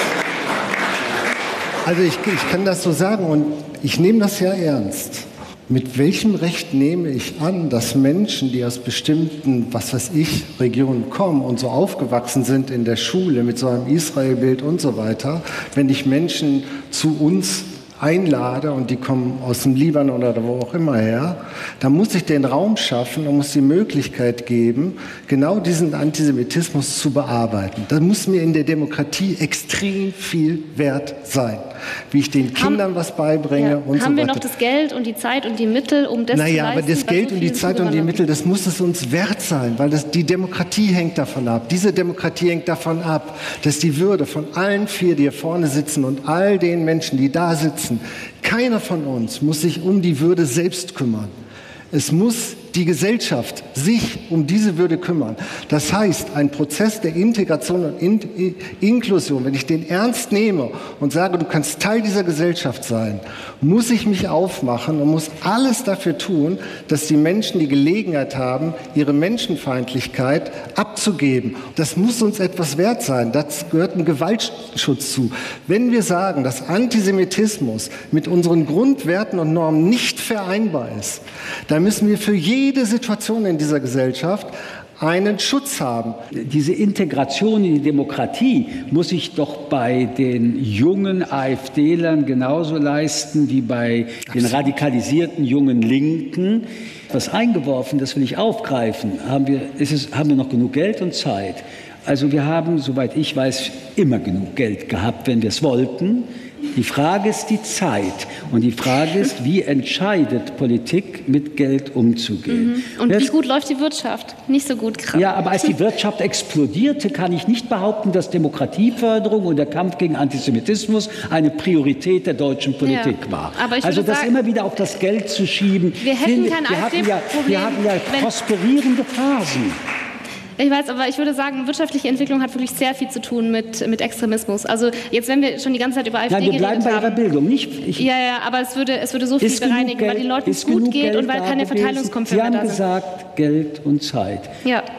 Also ich kann das so sagen und ich nehme das ja ernst. Mit welchem Recht nehme ich an, dass Menschen, die aus bestimmten, Regionen kommen und so aufgewachsen sind in der Schule mit so einem Israelbild und so weiter, wenn ich Menschen zu uns einlade und die kommen aus dem Libanon oder wo auch immer her, dann muss ich den Raum schaffen und muss die Möglichkeit geben, genau diesen Antisemitismus zu bearbeiten. Das muss mir in der Demokratie extrem viel wert sein, wie ich den Kindern was beibringe und so weiter. Haben wir noch das Geld und die Zeit und die Mittel, um das zu leisten? Naja, aber das Geld und die Zeit und die Mittel, das muss es uns wert sein, weil die Demokratie hängt davon ab. Diese Demokratie hängt davon ab, dass die Würde von allen 4, die hier vorne sitzen und all den Menschen, die da sitzen, keiner von uns muss sich um die Würde selbst kümmern. Es muss die Gesellschaft sich um diese Würde kümmern. Das heißt, ein Prozess der Integration und Inklusion, wenn ich den ernst nehme und sage, du kannst Teil dieser Gesellschaft sein, muss ich mich aufmachen und muss alles dafür tun, dass die Menschen die Gelegenheit haben, ihre Menschenfeindlichkeit abzugeben. Das muss uns etwas wert sein. Das gehört ein Gewaltschutz zu. Wenn wir sagen, dass Antisemitismus mit unseren Grundwerten und Normen nicht vereinbar ist, dann müssen wir für jede Situation in dieser Gesellschaft einen Schutz haben. Diese Integration in die Demokratie muss ich doch bei den jungen AfDlern genauso leisten wie bei den radikalisierten jungen Linken. Was eingeworfen, das will ich aufgreifen. Haben wir noch genug Geld und Zeit? Also wir haben, soweit ich weiß, immer genug Geld gehabt, wenn wir es wollten. Die Frage ist die Zeit und die Frage ist, wie entscheidet Politik, mit Geld umzugehen. Und wie gut läuft die Wirtschaft? Nicht so gut gerade. Ja, aber als die Wirtschaft explodierte, kann ich nicht behaupten, dass Demokratieförderung und der Kampf gegen Antisemitismus eine Priorität der deutschen Politik war. Aber ich also das sagen, immer wieder auf das Geld zu schieben. Wir hätten kein AfD-Problem. Wir hatten ja prosperierende Phasen. Ich weiß, aber ich würde sagen, wirtschaftliche Entwicklung hat wirklich sehr viel zu tun mit Extremismus. Also jetzt, wenn wir schon die ganze Zeit über AfD geredet haben. Nein, wir bleiben bei ihrer Bildung, nicht? Ja, aber es würde so viel bereinigen, weil den Leuten es gut geht und weil keine Verteilungskonflikte da sind. Sie haben gesagt, Geld und Zeit. Ja.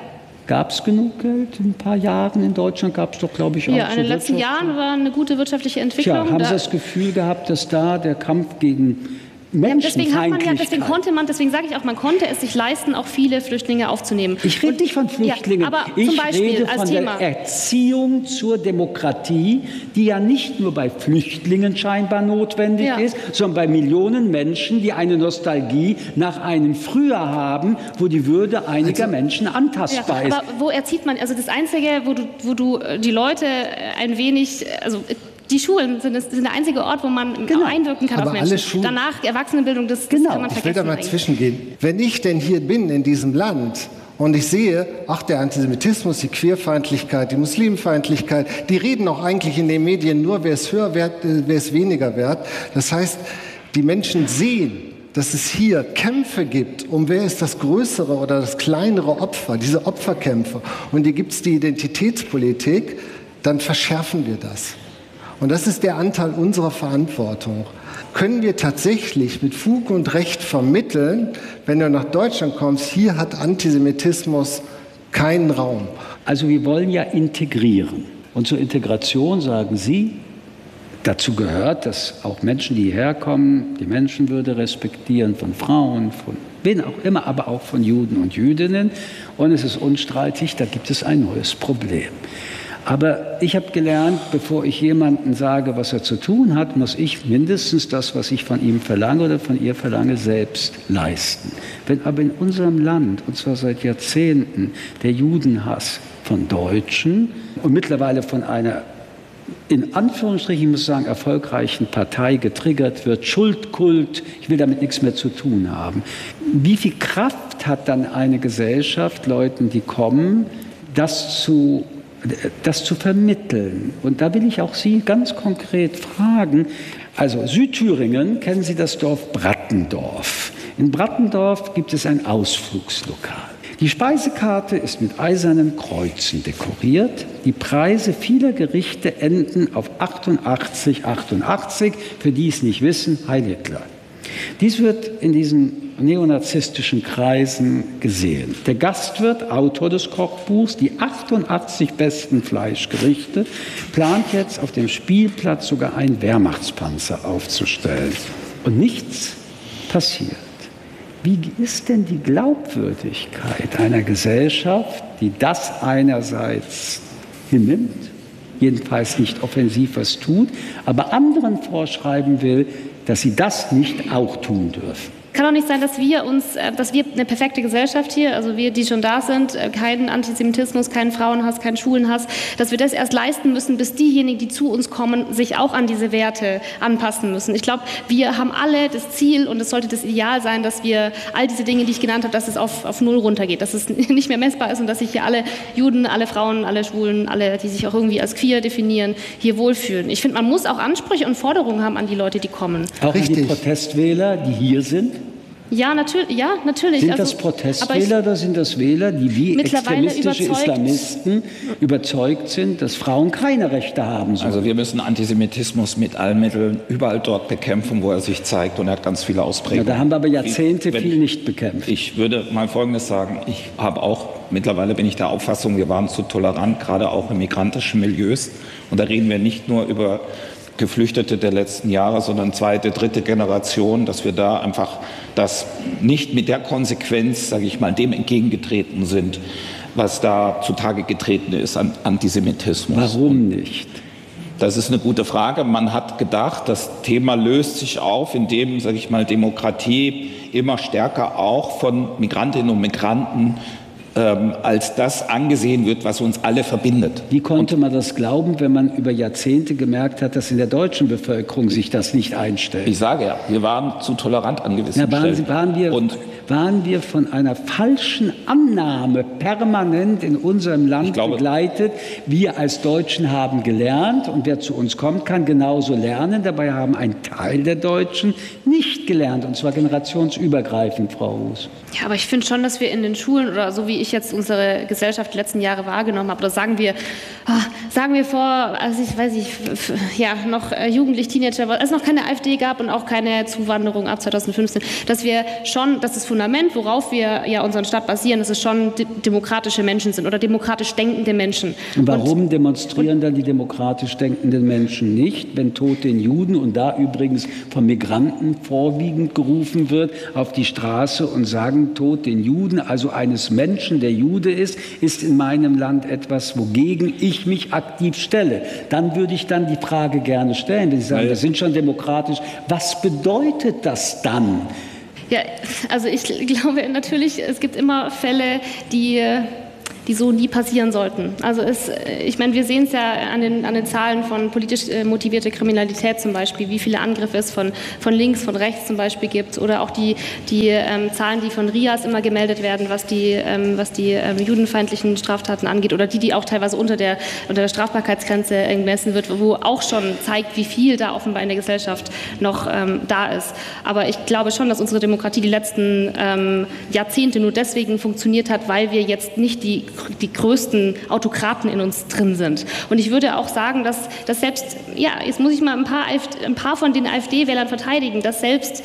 Gab es genug Geld? In ein paar Jahren in Deutschland gab es doch, glaube ich, auch. Ja, in den letzten Jahren war eine gute wirtschaftliche Entwicklung. Tja, haben Sie das Gefühl gehabt, dass da der Kampf gegen Menschenfeindlichkeit... Deswegen sage ich auch, man konnte es sich leisten, auch viele Flüchtlinge aufzunehmen. Ich rede nicht von Flüchtlingen, ja, aber ich zum Beispiel rede als von Thema. der Erziehung zur Demokratie, die ja nicht nur bei Flüchtlingen scheinbar notwendig ist, sondern bei Millionen Menschen, die eine Nostalgie nach einem Früher haben, wo die Würde einiger Menschen antastbar ist. Aber wo erzieht man, also das Einzige, wo du die Leute ein wenig, also die Schulen sind der einzige Ort, wo man einwirken kann auf Menschen. Danach Erwachsenenbildung, das kann man vergessen. Ich will da mal zwischengehen. Wenn ich denn hier bin in diesem Land und ich sehe, der Antisemitismus, die Queerfeindlichkeit, die Muslimfeindlichkeit, die reden auch eigentlich in den Medien nur, wer ist höher wert, wer ist weniger wert. Das heißt, die Menschen sehen, dass es hier Kämpfe gibt, wer ist das größere oder das kleinere Opfer, diese Opferkämpfe. Und hier gibt es die Identitätspolitik, dann verschärfen wir das. Und das ist der Anteil unserer Verantwortung. Können wir tatsächlich mit Fug und Recht vermitteln, wenn du nach Deutschland kommst, hier hat Antisemitismus keinen Raum. Also wir wollen ja integrieren. Und zur Integration sagen Sie, dazu gehört, dass auch Menschen, die hierher kommen, die Menschenwürde respektieren, von Frauen, von wen auch immer, aber auch von Juden und Jüdinnen. Und es ist unstreitig, da gibt es ein neues Problem. Aber ich habe gelernt, bevor ich jemandem sage, was er zu tun hat, muss ich mindestens das, was ich von ihm verlange oder von ihr verlange, selbst leisten. Wenn aber in unserem Land, und zwar seit Jahrzehnten, der Judenhass von Deutschen und mittlerweile von einer, in Anführungsstrichen, ich muss sagen, erfolgreichen Partei getriggert wird, Schuldkult, ich will damit nichts mehr zu tun haben. Wie viel Kraft hat dann eine Gesellschaft, Leuten, die kommen, das zu vermitteln? Und da will ich auch Sie ganz konkret fragen. Also Südthüringen, kennen Sie das Dorf Brattendorf? In Brattendorf gibt es ein Ausflugslokal. Die Speisekarte ist mit eisernen Kreuzen dekoriert. Die Preise vieler Gerichte enden auf 88,88. Für die es nicht wissen, Heil Hitler. Dies wird in diesen neonazistischen Kreisen gesehen. Der Gastwirt, Autor des Kochbuchs, die 88 besten Fleischgerichte, plant jetzt auf dem Spielplatz sogar einen Wehrmachtspanzer aufzustellen. Und nichts passiert. Wie ist denn die Glaubwürdigkeit einer Gesellschaft, die das einerseits hinnimmt, jedenfalls nicht offensiv was tut, aber anderen vorschreiben will, dass sie das nicht auch tun dürfen? Kann doch nicht sein, dass wir eine perfekte Gesellschaft hier, also wir, die schon da sind, keinen Antisemitismus, keinen Frauenhass, keinen Schulenhass, dass wir das erst leisten müssen, bis diejenigen, die zu uns kommen, sich auch an diese Werte anpassen müssen. Ich glaube, wir haben alle das Ziel und es sollte das Ideal sein, dass wir all diese Dinge, die ich genannt habe, dass es auf Null runtergeht, dass es nicht mehr messbar ist und dass sich hier alle Juden, alle Frauen, alle Schwulen, alle, die sich auch irgendwie als queer definieren, hier wohlfühlen. Ich finde, man muss auch Ansprüche und Forderungen haben an die Leute, die kommen. Auch an die Protestwähler, die hier sind? Ja, natürlich. Sind das Protestwähler oder sind das Wähler, die wie extremistische Islamisten überzeugt sind, dass Frauen keine Rechte haben sollen? Also wir müssen Antisemitismus mit allen Mitteln überall dort bekämpfen, wo er sich zeigt, und er hat ganz viele Ausprägungen. Ja, da haben wir aber Jahrzehnte viel nicht bekämpft. Ich würde mal Folgendes sagen. Mittlerweile bin ich der Auffassung, wir waren zu tolerant, gerade auch in migrantischen Milieus. Und da reden wir nicht nur über Geflüchtete der letzten Jahre, sondern zweite, dritte Generation, dass wir da einfach das nicht mit der Konsequenz, sage ich mal, dem entgegengetreten sind, was da zutage getreten ist an Antisemitismus. Warum nicht? Das ist eine gute Frage. Man hat gedacht, das Thema löst sich auf, indem, sage ich mal, Demokratie immer stärker auch von Migrantinnen und Migranten als das angesehen wird, was uns alle verbindet. Wie konnte man das glauben, wenn man über Jahrzehnte gemerkt hat, dass in der deutschen Bevölkerung sich das nicht einstellt? Ich sage ja, wir waren zu tolerant an gewissen Stellen. Waren wir von einer falschen Annahme permanent in unserem Land begleitet? Wir als Deutschen haben gelernt und wer zu uns kommt, kann genauso lernen. Dabei haben ein Teil der Deutschen nicht nicht gelernt, und zwar generationsübergreifend, Frau Roos. Ja, aber ich finde schon, dass wir in den Schulen oder so wie ich jetzt unsere Gesellschaft die letzten Jahre wahrgenommen habe, oder sagen wir vor, also ich weiß nicht, ja, noch jugendlich, Teenager, als es noch keine AfD gab und auch keine Zuwanderung ab 2015, dass wir schon, dass das Fundament, worauf wir ja unseren Staat basieren, dass es schon demokratische Menschen sind oder demokratisch denkende Menschen. Und warum demonstrieren dann die demokratisch denkenden Menschen nicht, wenn Tod den Juden und da übrigens von Migranten vorwiegend gerufen wird, auf die Straße und sagen, Tod den Juden, also eines Menschen, der Jude ist in meinem Land etwas, wogegen ich mich aktiv stelle. Dann würde ich dann die Frage gerne stellen, wenn Sie sagen, das sind schon demokratisch, was bedeutet das dann? Ja, also ich glaube natürlich, es gibt immer Fälle, die so nie passieren sollten. Also ich meine, wir sehen es ja an den Zahlen von politisch motivierter Kriminalität zum Beispiel, wie viele Angriffe es von links, von rechts zum Beispiel gibt, oder auch die Zahlen, die von RIAS immer gemeldet werden, was die judenfeindlichen Straftaten angeht, oder die auch teilweise unter der Strafbarkeitsgrenze gemessen wird, wo auch schon zeigt, wie viel da offenbar in der Gesellschaft noch da ist. Aber ich glaube schon, dass unsere Demokratie die letzten Jahrzehnte nur deswegen funktioniert hat, weil wir jetzt nicht die größten Autokraten in uns drin sind. Und ich würde auch sagen, dass selbst, ja, jetzt muss ich mal ein paar von den AfD-Wählern verteidigen, dass selbst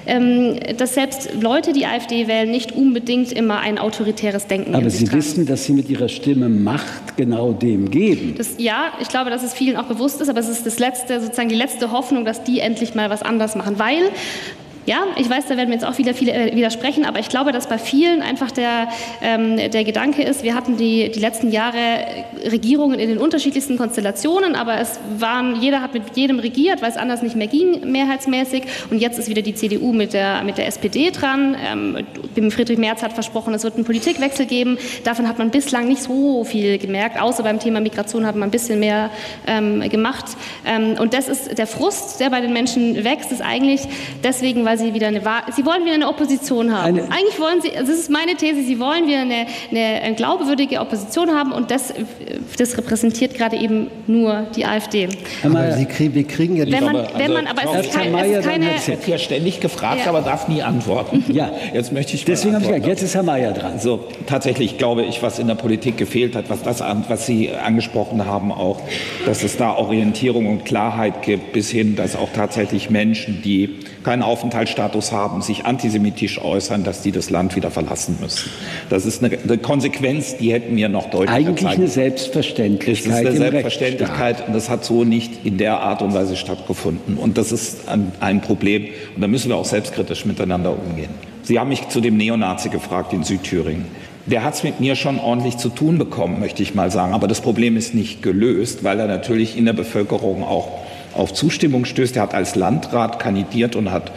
Leute, die AfD wählen, nicht unbedingt immer ein autoritäres Denken in sich tragen. Aber Sie wissen, dass Sie mit Ihrer Stimme Macht genau dem geben. Ja, ich glaube, dass es vielen auch bewusst ist, aber es ist sozusagen die letzte Hoffnung, dass die endlich mal was anders machen, weil ja, ich weiß, da werden mir jetzt auch viele widersprechen, aber ich glaube, dass bei vielen einfach der Gedanke ist, wir hatten die letzten Jahre Regierungen in den unterschiedlichsten Konstellationen, aber jeder hat mit jedem regiert, weil es anders nicht mehr ging, mehrheitsmäßig. Und jetzt ist wieder die CDU mit der SPD dran. Friedrich Merz hat versprochen, es wird einen Politikwechsel geben. Davon hat man bislang nicht so viel gemerkt, außer beim Thema Migration hat man ein bisschen mehr gemacht. Und das ist der Frust, der bei den Menschen wächst, ist eigentlich deswegen, weil sie wollen wieder eine Opposition haben. Eigentlich wollen sie, das ist meine These, sie wollen wieder eine glaubwürdige Opposition haben, und das repräsentiert gerade eben nur die AfD. Aber wir kriegen ja die... Aber es ist keine... Ich werde ja ständig gefragt, aber darf nie antworten. Ja, jetzt möchte ich deswegen habe ich gesagt, jetzt ist Herr Mayer dran. So, tatsächlich glaube ich, was in der Politik gefehlt hat, was Sie angesprochen haben auch, dass es da Orientierung und Klarheit gibt, bis hin, dass auch tatsächlich Menschen, die keinen Aufenthaltsstatus haben, sich antisemitisch äußern, dass die das Land wieder verlassen müssen. Das ist eine Konsequenz, die hätten wir noch deutlicher eigentlich zeigen. Eine Selbstverständlichkeit. Es ist eine Selbstverständlichkeit, und das hat so nicht in der Art und Weise stattgefunden. Und das ist ein Problem. Und da müssen wir auch selbstkritisch miteinander umgehen. Sie haben mich zu dem Neonazi gefragt in Südthüringen. Der hat es mit mir schon ordentlich zu tun bekommen, möchte ich mal sagen. Aber das Problem ist nicht gelöst, weil er natürlich in der Bevölkerung auch auf Zustimmung stößt. Er hat als Landrat kandidiert und hat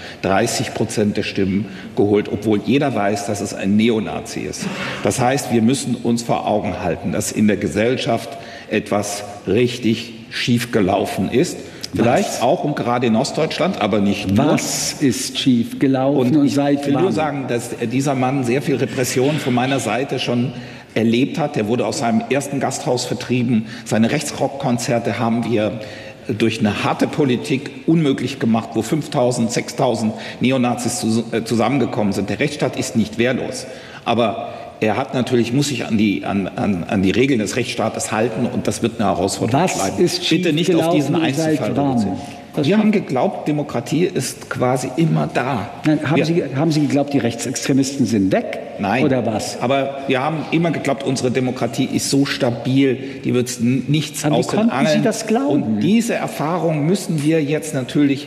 30% der Stimmen geholt, obwohl jeder weiß, dass es ein Neonazi ist. Das heißt, wir müssen uns vor Augen halten, dass in der Gesellschaft etwas richtig schief gelaufen ist. Vielleicht auch und gerade in Ostdeutschland, aber nicht nur. Was ist schief gelaufen und seit wann? Ich will nur sagen, dass dieser Mann sehr viel Repression von meiner Seite schon erlebt hat. Er wurde aus seinem ersten Gasthaus vertrieben. Seine Rechtsrockkonzerte haben wir durch eine harte Politik unmöglich gemacht, wo 5.000, 6.000 Neonazis zusammengekommen sind. Der Rechtsstaat ist nicht wehrlos. Aber er hat natürlich, muss sich an die Regeln des Rechtsstaates halten, und das wird eine Herausforderung bleiben. Was ist schief Bitte nicht auf diesen Einzelfall reduzieren. Wir haben geglaubt, Demokratie ist quasi immer da. Nein, haben Sie geglaubt, die Rechtsextremisten sind weg? Nein. Oder was? Aber wir haben immer geglaubt, unsere Demokratie ist so stabil, die wird nichts aus den Angeln. Sie das glauben? Und diese Erfahrung müssen wir jetzt natürlich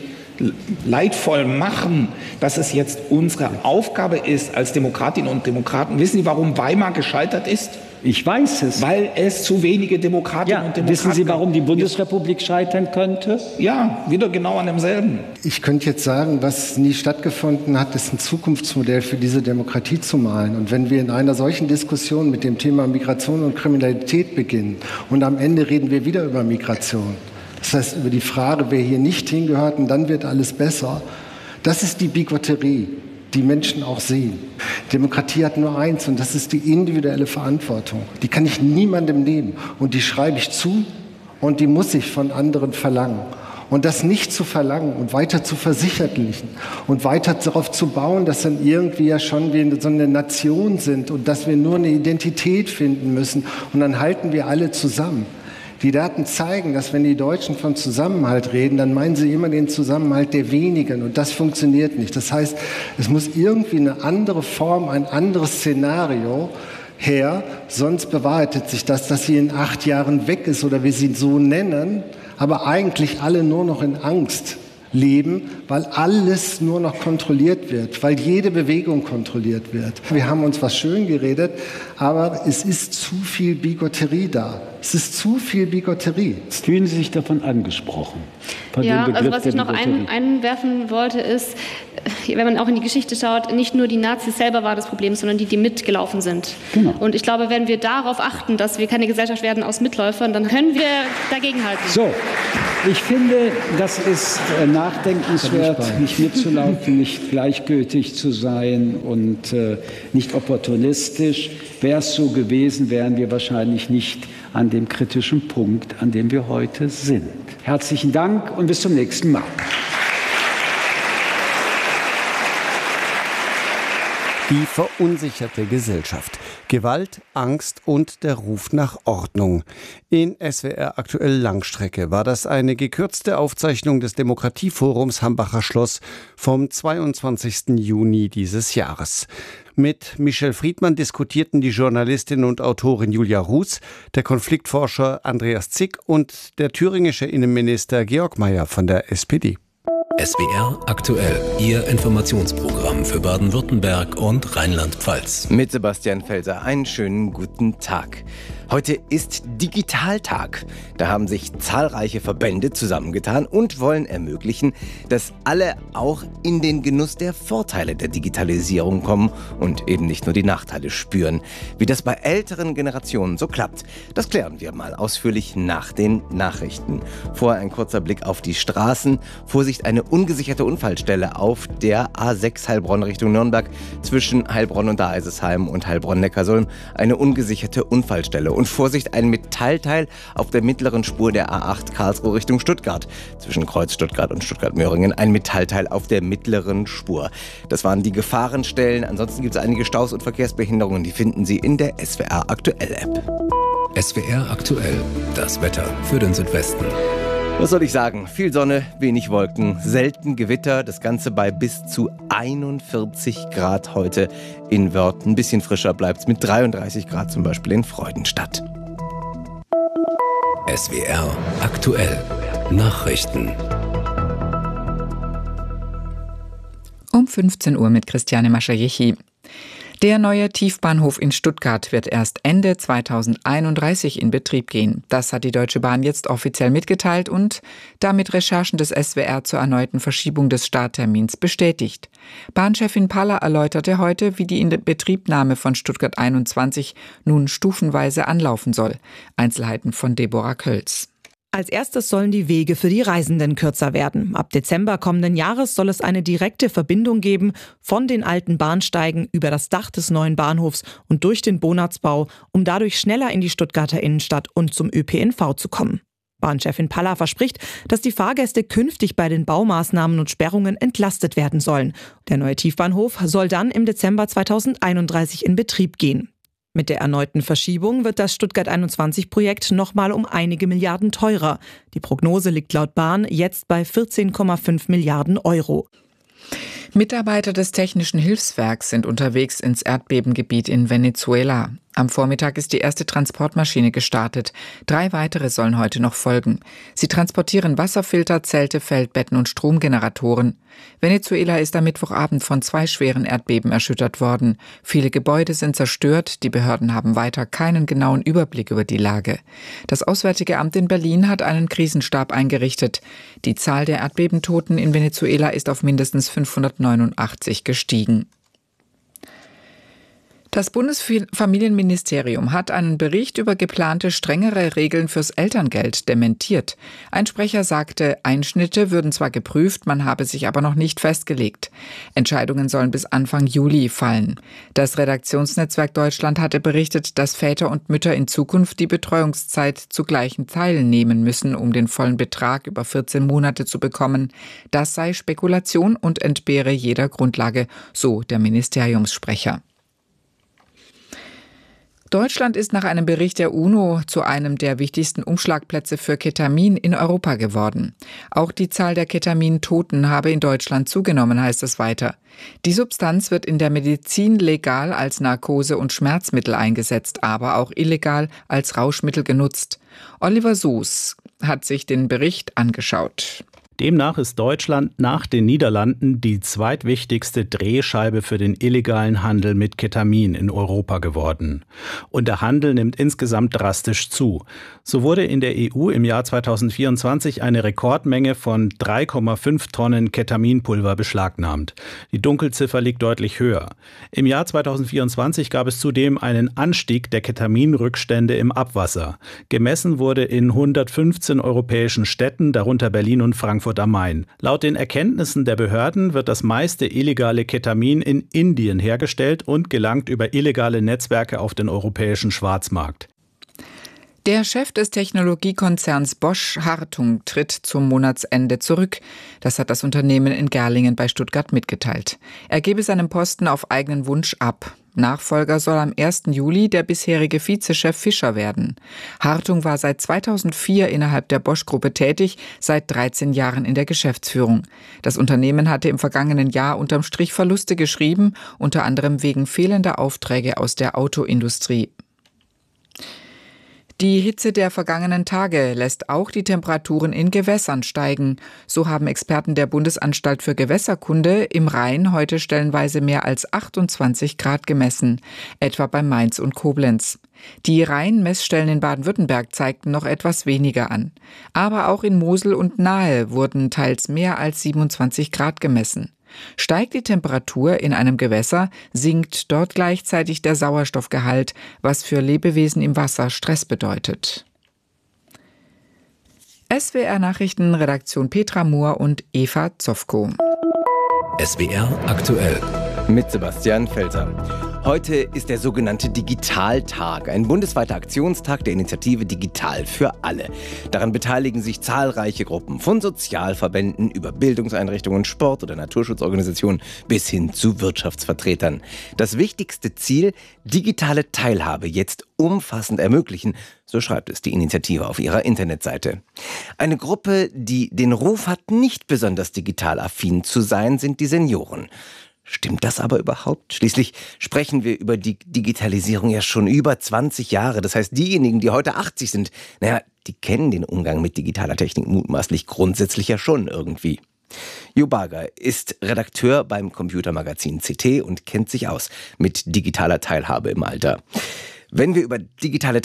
leidvoll machen, dass es jetzt unsere Aufgabe ist als Demokratinnen und Demokraten. Wissen Sie, warum Weimar gescheitert ist? Ich weiß es. Weil es zu wenige Demokratinnen und Demokraten wissen Sie, warum die Bundesrepublik scheitern könnte? Ja, wieder genau an demselben. Ich könnte jetzt sagen, was nie stattgefunden hat, ist ein Zukunftsmodell für diese Demokratie zu malen. Und wenn wir in einer solchen Diskussion mit dem Thema Migration und Kriminalität beginnen und am Ende reden wir wieder über Migration, das heißt über die Frage, wer hier nicht hingehört, und dann wird alles besser, das ist die Bigotterie, die Menschen auch sehen. Demokratie hat nur eins, und das ist die individuelle Verantwortung. Die kann ich niemandem nehmen, und die schreibe ich zu, und die muss ich von anderen verlangen. Und das nicht zu verlangen und weiter zu versicherlichen und weiter darauf zu bauen, dass dann irgendwie ja schon wir so eine Nation sind und dass wir nur eine Identität finden müssen und dann halten wir alle zusammen. Die Daten zeigen, dass wenn die Deutschen von Zusammenhalt reden, dann meinen sie immer den Zusammenhalt der wenigen und das funktioniert nicht. Das heißt, es muss irgendwie eine andere Form, ein anderes Szenario her, sonst bewahrheitet sich das, dass sie in 8 Jahren weg ist oder wir sie so nennen, aber eigentlich alle nur noch in Angst leben, weil alles nur noch kontrolliert wird, weil jede Bewegung kontrolliert wird. Wir haben uns was schön geredet, aber es ist zu viel Bigotterie da. Es ist zu viel Bigotterie. Fühlen Sie sich davon angesprochen? Ja, also was ich noch einwerfen wollte ist, wenn man auch in die Geschichte schaut, nicht nur die Nazis selber war das Problem, sondern die mitgelaufen sind. Genau. Und ich glaube, wenn wir darauf achten, dass wir keine Gesellschaft werden aus Mitläufern, dann können wir dagegenhalten. So, ich finde, das ist nachdenkenswert, nicht mitzulaufen, nicht gleichgültig zu sein und nicht opportunistisch. Wäre es so gewesen, wären wir wahrscheinlich nicht an dem kritischen Punkt, an dem wir heute sind. Herzlichen Dank und bis zum nächsten Mal. Die verunsicherte Gesellschaft. Gewalt, Angst und der Ruf nach Ordnung. In SWR Aktuell Langstrecke war das eine gekürzte Aufzeichnung des Demokratieforums Hambacher Schloss vom 22. Juni dieses Jahres. Mit Michel Friedmann diskutierten die Journalistin und Autorin Julia Ruß, der Konfliktforscher Andreas Zick und der thüringische Innenminister Georg Mayer von der SPD. SWR Aktuell, Ihr Informationsprogramm für Baden-Württemberg und Rheinland-Pfalz. Mit Sebastian Felser, einen schönen guten Tag. Heute ist Digitaltag. Da haben sich zahlreiche Verbände zusammengetan und wollen ermöglichen, dass alle auch in den Genuss der Vorteile der Digitalisierung kommen und eben nicht nur die Nachteile spüren. Wie das bei älteren Generationen so klappt, das klären wir mal ausführlich nach den Nachrichten. Vorher ein kurzer Blick auf die Straßen. Vorsicht, eine ungesicherte Unfallstelle auf der A6 Heilbronn Richtung Nürnberg zwischen Heilbronn und Daeisesheim und Heilbronn-Neckarsulm. Eine ungesicherte Unfallstelle. Und Vorsicht, ein Metallteil auf der mittleren Spur der A8 Karlsruhe Richtung Stuttgart. Zwischen Kreuz Stuttgart und Stuttgart-Möhringen ein Metallteil auf der mittleren Spur. Das waren die Gefahrenstellen. Ansonsten gibt es einige Staus und Verkehrsbehinderungen. Die finden Sie in der SWR Aktuell App. SWR Aktuell, das Wetter für den Südwesten. Was soll ich sagen? Viel Sonne, wenig Wolken, selten Gewitter. Das Ganze bei bis zu 41 Grad heute in Wörth. Ein bisschen frischer bleibt's mit 33 Grad zum Beispiel in Freudenstadt. SWR Aktuell, Nachrichten. Um 15 Uhr mit Christiane Maschajechi. Der neue Tiefbahnhof in Stuttgart wird erst Ende 2031 in Betrieb gehen. Das hat die Deutsche Bahn jetzt offiziell mitgeteilt und damit Recherchen des SWR zur erneuten Verschiebung des Starttermins bestätigt. Bahnchefin Paller erläuterte heute, wie die Inbetriebnahme von Stuttgart 21 nun stufenweise anlaufen soll. Einzelheiten von Deborah Kölz. Als erstes sollen die Wege für die Reisenden kürzer werden. Ab Dezember kommenden Jahres soll es eine direkte Verbindung geben von den alten Bahnsteigen über das Dach des neuen Bahnhofs und durch den Bonatzbau, um dadurch schneller in die Stuttgarter Innenstadt und zum ÖPNV zu kommen. Bahnchefin Paller verspricht, dass die Fahrgäste künftig bei den Baumaßnahmen und Sperrungen entlastet werden sollen. Der neue Tiefbahnhof soll dann im Dezember 2031 in Betrieb gehen. Mit der erneuten Verschiebung wird das Stuttgart 21-Projekt nochmal um einige Milliarden teurer. Die Prognose liegt laut Bahn jetzt bei 14,5 Milliarden Euro. Mitarbeiter des Technischen Hilfswerks sind unterwegs ins Erdbebengebiet in Venezuela. Am Vormittag ist die erste Transportmaschine gestartet. 3 weitere sollen heute noch folgen. Sie transportieren Wasserfilter, Zelte, Feldbetten und Stromgeneratoren. Venezuela ist am Mittwochabend von 2 schweren Erdbeben erschüttert worden. Viele Gebäude sind zerstört. Die Behörden haben weiter keinen genauen Überblick über die Lage. Das Auswärtige Amt in Berlin hat einen Krisenstab eingerichtet. Die Zahl der Erdbebentoten in Venezuela ist auf mindestens 589 gestiegen. Das Bundesfamilienministerium hat einen Bericht über geplante strengere Regeln fürs Elterngeld dementiert. Ein Sprecher sagte, Einschnitte würden zwar geprüft, man habe sich aber noch nicht festgelegt. Entscheidungen sollen bis Anfang Juli fallen. Das Redaktionsnetzwerk Deutschland hatte berichtet, dass Väter und Mütter in Zukunft die Betreuungszeit zu gleichen Teilen nehmen müssen, um den vollen Betrag über 14 Monate zu bekommen. Das sei Spekulation und entbehre jeder Grundlage, so der Ministeriumssprecher. Deutschland ist nach einem Bericht der UNO zu einem der wichtigsten Umschlagplätze für Ketamin in Europa geworden. Auch die Zahl der Ketamin-Toten habe in Deutschland zugenommen, heißt es weiter. Die Substanz wird in der Medizin legal als Narkose- und Schmerzmittel eingesetzt, aber auch illegal als Rauschmittel genutzt. Oliver Soos hat sich den Bericht angeschaut. Demnach ist Deutschland nach den Niederlanden die zweitwichtigste Drehscheibe für den illegalen Handel mit Ketamin in Europa geworden. Und der Handel nimmt insgesamt drastisch zu. So wurde in der EU im Jahr 2024 eine Rekordmenge von 3,5 Tonnen Ketaminpulver beschlagnahmt. Die Dunkelziffer liegt deutlich höher. Im Jahr 2024 gab es zudem einen Anstieg der Ketaminrückstände im Abwasser. Gemessen wurde in 115 europäischen Städten, darunter Berlin und Frankfurt am Main. Laut den Erkenntnissen der Behörden wird das meiste illegale Ketamin in Indien hergestellt und gelangt über illegale Netzwerke auf den europäischen Schwarzmarkt. Der Chef des Technologiekonzerns Bosch Hartung tritt zum Monatsende zurück. Das hat das Unternehmen in Gerlingen bei Stuttgart mitgeteilt. Er gebe seinen Posten auf eigenen Wunsch ab. Nachfolger soll am 1. Juli der bisherige Vizechef Fischer werden. Hartung war seit 2004 innerhalb der Bosch-Gruppe tätig, seit 13 Jahren in der Geschäftsführung. Das Unternehmen hatte im vergangenen Jahr unterm Strich Verluste geschrieben, unter anderem wegen fehlender Aufträge aus der Autoindustrie. Die Hitze der vergangenen Tage lässt auch die Temperaturen in Gewässern steigen. So haben Experten der Bundesanstalt für Gewässerkunde im Rhein heute stellenweise mehr als 28 Grad gemessen, etwa bei Mainz und Koblenz. Die Rheinmessstellen in Baden-Württemberg zeigten noch etwas weniger an. Aber auch in Mosel und Nahe wurden teils mehr als 27 Grad gemessen. Steigt die Temperatur in einem Gewässer, sinkt dort gleichzeitig der Sauerstoffgehalt, was für Lebewesen im Wasser Stress bedeutet. SWR Nachrichten, Redaktion Petra Mohr und Eva Zofko. SWR aktuell. Mit Sebastian Felser. Heute ist der sogenannte Digitaltag, ein bundesweiter Aktionstag der Initiative Digital für alle. Daran beteiligen sich zahlreiche Gruppen, von Sozialverbänden über Bildungseinrichtungen, Sport- oder Naturschutzorganisationen bis hin zu Wirtschaftsvertretern. Das wichtigste Ziel, digitale Teilhabe jetzt umfassend ermöglichen, so schreibt es die Initiative auf ihrer Internetseite. Eine Gruppe, die den Ruf hat, nicht besonders digital affin zu sein, sind die Senioren. Stimmt das aber überhaupt? Schließlich sprechen wir über die Digitalisierung ja schon über 20 Jahre. Das heißt, diejenigen, die heute 80 sind, die kennen den Umgang mit digitaler Technik mutmaßlich grundsätzlich ja schon irgendwie. Jo Barger ist Redakteur beim Computermagazin CT und kennt sich aus mit digitaler Teilhabe im Alter. Wenn wir über digitale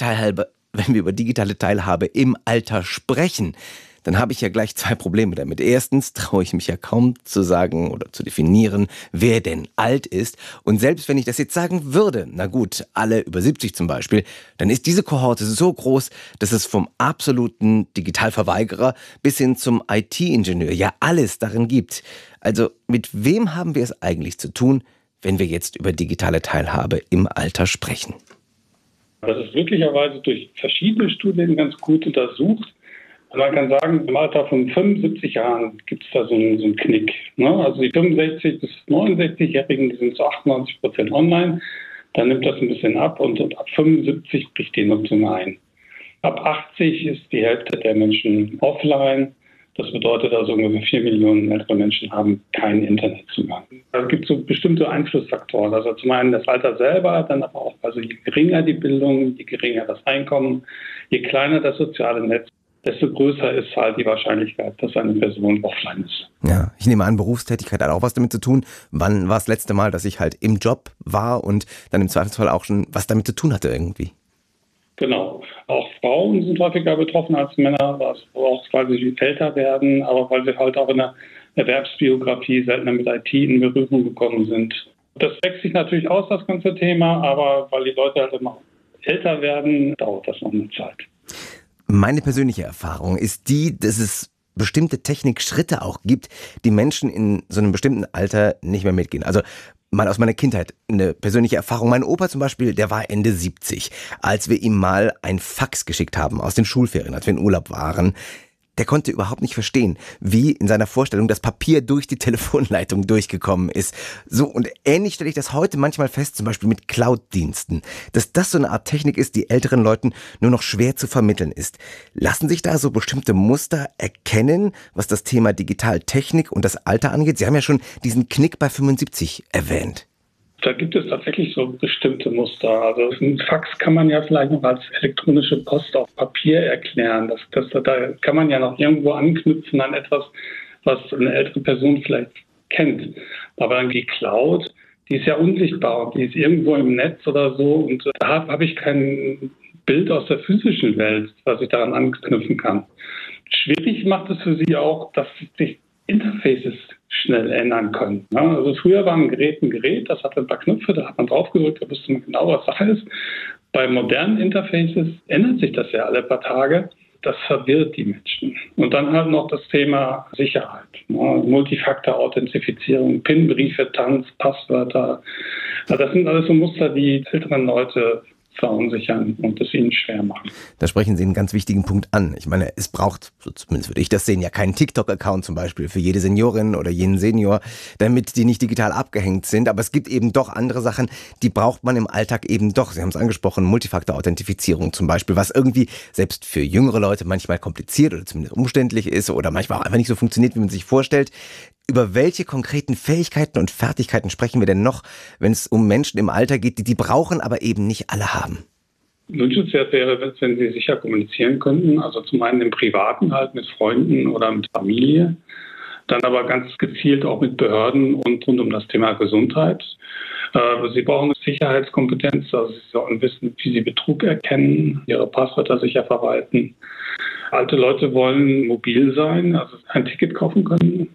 Teilhabe im Alter sprechen, dann habe ich ja gleich zwei Probleme damit. Erstens traue ich mich ja kaum zu sagen oder zu definieren, wer denn alt ist. Und selbst wenn ich das jetzt sagen würde, na gut, alle über 70 zum Beispiel, dann ist diese Kohorte so groß, dass es vom absoluten Digitalverweigerer bis hin zum IT-Ingenieur ja alles darin gibt. Also mit wem haben wir es eigentlich zu tun, wenn wir jetzt über digitale Teilhabe im Alter sprechen? Das ist möglicherweise durch verschiedene Studien ganz gut untersucht. Man kann sagen, im Alter von 75 Jahren gibt es da so einen Knick. Also die 65- bis 69-Jährigen, die sind zu 98% online. Dann nimmt das ein bisschen ab und ab 75 bricht die Nutzung ein. Ab 80 ist die Hälfte der Menschen offline. Das bedeutet also ungefähr 4 Millionen ältere Menschen haben keinen Internetzugang. Es gibt so bestimmte Einflussfaktoren. Also zum einen das Alter selber, dann aber auch, also je geringer die Bildung, je geringer das Einkommen, je kleiner das soziale Netz, desto größer ist halt die Wahrscheinlichkeit, dass eine Person offline ist. Ja, ich nehme an, Berufstätigkeit hat auch was damit zu tun. Wann war das letzte Mal, dass ich halt im Job war und dann im Zweifelsfall auch schon was damit zu tun hatte irgendwie? Genau. Auch Frauen sind häufiger betroffen als Männer, auch weil sie älter werden, aber weil sie halt auch in der Erwerbsbiografie seltener mit IT in Berührung gekommen sind. Das wächst sich natürlich aus, das ganze Thema, aber weil die Leute halt immer älter werden, dauert das noch eine Zeit. Meine persönliche Erfahrung ist die, dass es bestimmte Technikschritte auch gibt, die Menschen in so einem bestimmten Alter nicht mehr mitgehen. Also mal aus meiner Kindheit eine persönliche Erfahrung. Mein Opa zum Beispiel, der war Ende 70, als wir ihm mal ein Fax geschickt haben aus den Schulferien, als wir in Urlaub waren. Der konnte überhaupt nicht verstehen, wie in seiner Vorstellung das Papier durch die Telefonleitung durchgekommen ist. So, und ähnlich stelle ich das heute manchmal fest, zum Beispiel mit Cloud-Diensten, dass das so eine Art Technik ist, die älteren Leuten nur noch schwer zu vermitteln ist. Lassen sich da so bestimmte Muster erkennen, was das Thema Digitaltechnik und das Alter angeht? Sie haben ja schon diesen Knick bei 75 erwähnt. Da gibt es tatsächlich so bestimmte Muster. Also ein Fax kann man ja vielleicht noch als elektronische Post auf Papier erklären. Da kann man ja noch irgendwo anknüpfen an etwas, was eine ältere Person vielleicht kennt. Aber dann die Cloud, die ist ja unsichtbar und die ist irgendwo im Netz oder so. Und da habe ich kein Bild aus der physischen Welt, was ich daran anknüpfen kann. Schwierig macht es für sie auch, dass sich Interfaces schnell ändern können. Also früher war ein Gerät, das hatte ein paar Knöpfe, da hat man draufgedrückt, da wusste man genau, was Sache ist. Bei modernen Interfaces ändert sich das ja alle paar Tage. Das verwirrt die Menschen. Und dann halt noch das Thema Sicherheit. Multifaktor-Authentifizierung, PIN-Briefe, Tanz, Passwörter. Das sind alles so Muster, die älteren Leute verunsichern und es ihnen schwer machen. Da sprechen Sie einen ganz wichtigen Punkt an. Ich meine, es braucht, so zumindest würde ich das sehen, ja keinen TikTok-Account zum Beispiel für jede Seniorin oder jeden Senior, damit die nicht digital abgehängt sind. Aber es gibt eben doch andere Sachen, die braucht man im Alltag eben doch. Sie haben es angesprochen, Multifaktor-Authentifizierung zum Beispiel, was irgendwie selbst für jüngere Leute manchmal kompliziert oder zumindest umständlich ist oder manchmal auch einfach nicht so funktioniert, wie man sich vorstellt. Über welche konkreten Fähigkeiten und Fertigkeiten sprechen wir denn noch, wenn es um Menschen im Alter geht, die brauchen, aber eben nicht alle haben? Wünschenswert wäre, wenn sie sicher kommunizieren könnten. Also zum einen im Privaten halt mit Freunden oder mit Familie. Dann aber ganz gezielt auch mit Behörden und rund um das Thema Gesundheit. Sie brauchen Sicherheitskompetenz, also sie sollen wissen, wie sie Betrug erkennen, ihre Passwörter sicher verwalten. Alte Leute wollen mobil sein, also ein Ticket kaufen können.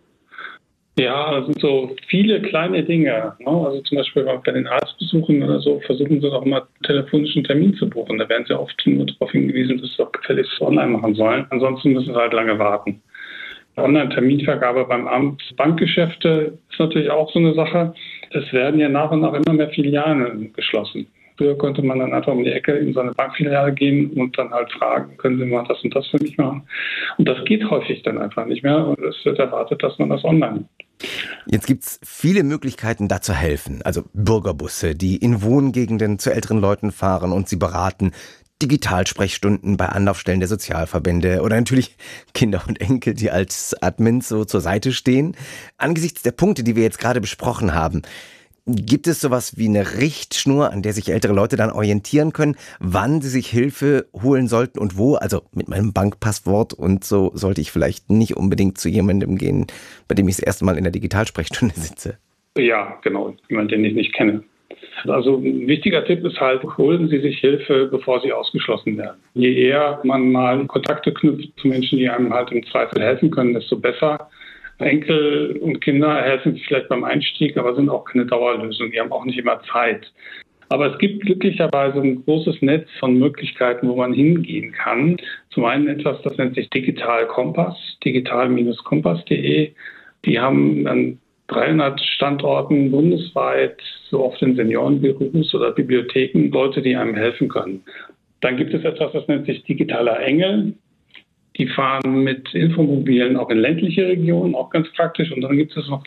Ja, das sind so viele kleine Dinge. Also zum Beispiel bei den Arztbesuchen oder so versuchen sie doch immer telefonischen Termin zu buchen. Da werden sie oft nur darauf hingewiesen, dass sie doch gefälligst online machen sollen. Ansonsten müssen sie halt lange warten. Online-Terminvergabe beim Amt, Bankgeschäfte ist natürlich auch so eine Sache. Es werden ja nach und nach immer mehr Filialen geschlossen. Früher konnte man dann einfach um die Ecke in so eine Bankfiliale gehen und dann halt fragen, können Sie mal das und das für mich machen? Und das geht häufig dann einfach nicht mehr und es wird erwartet, dass man das online macht. Jetzt gibt's viele Möglichkeiten, da zu helfen. Also Bürgerbusse, die in Wohngegenden zu älteren Leuten fahren und sie beraten. Digitalsprechstunden bei Anlaufstellen der Sozialverbände oder natürlich Kinder und Enkel, die als Admins so zur Seite stehen. Angesichts der Punkte, die wir jetzt gerade besprochen haben, gibt es sowas wie eine Richtschnur, an der sich ältere Leute dann orientieren können, wann sie sich Hilfe holen sollten und wo? Also mit meinem Bankpasswort und so sollte ich vielleicht nicht unbedingt zu jemandem gehen, bei dem ich das erste Mal in der Digitalsprechstunde sitze. Ja, genau. Jemand, den ich nicht kenne. Also ein wichtiger Tipp ist halt, holen Sie sich Hilfe, bevor Sie ausgeschlossen werden. Je eher man mal Kontakte knüpft zu Menschen, die einem halt im Zweifel helfen können, desto besser. Enkel und Kinder helfen vielleicht beim Einstieg, aber sind auch keine Dauerlösung. Die haben auch nicht immer Zeit. Aber es gibt glücklicherweise ein großes Netz von Möglichkeiten, wo man hingehen kann. Zum einen etwas, das nennt sich Digital Kompass, digital-kompass.de. Die haben an 300 Standorten bundesweit, so oft in Seniorenbüros oder Bibliotheken, Leute, die einem helfen können. Dann gibt es etwas, das nennt sich Digitaler Engel. Die fahren mit Infomobilen auch in ländliche Regionen, auch ganz praktisch. Und dann gibt es noch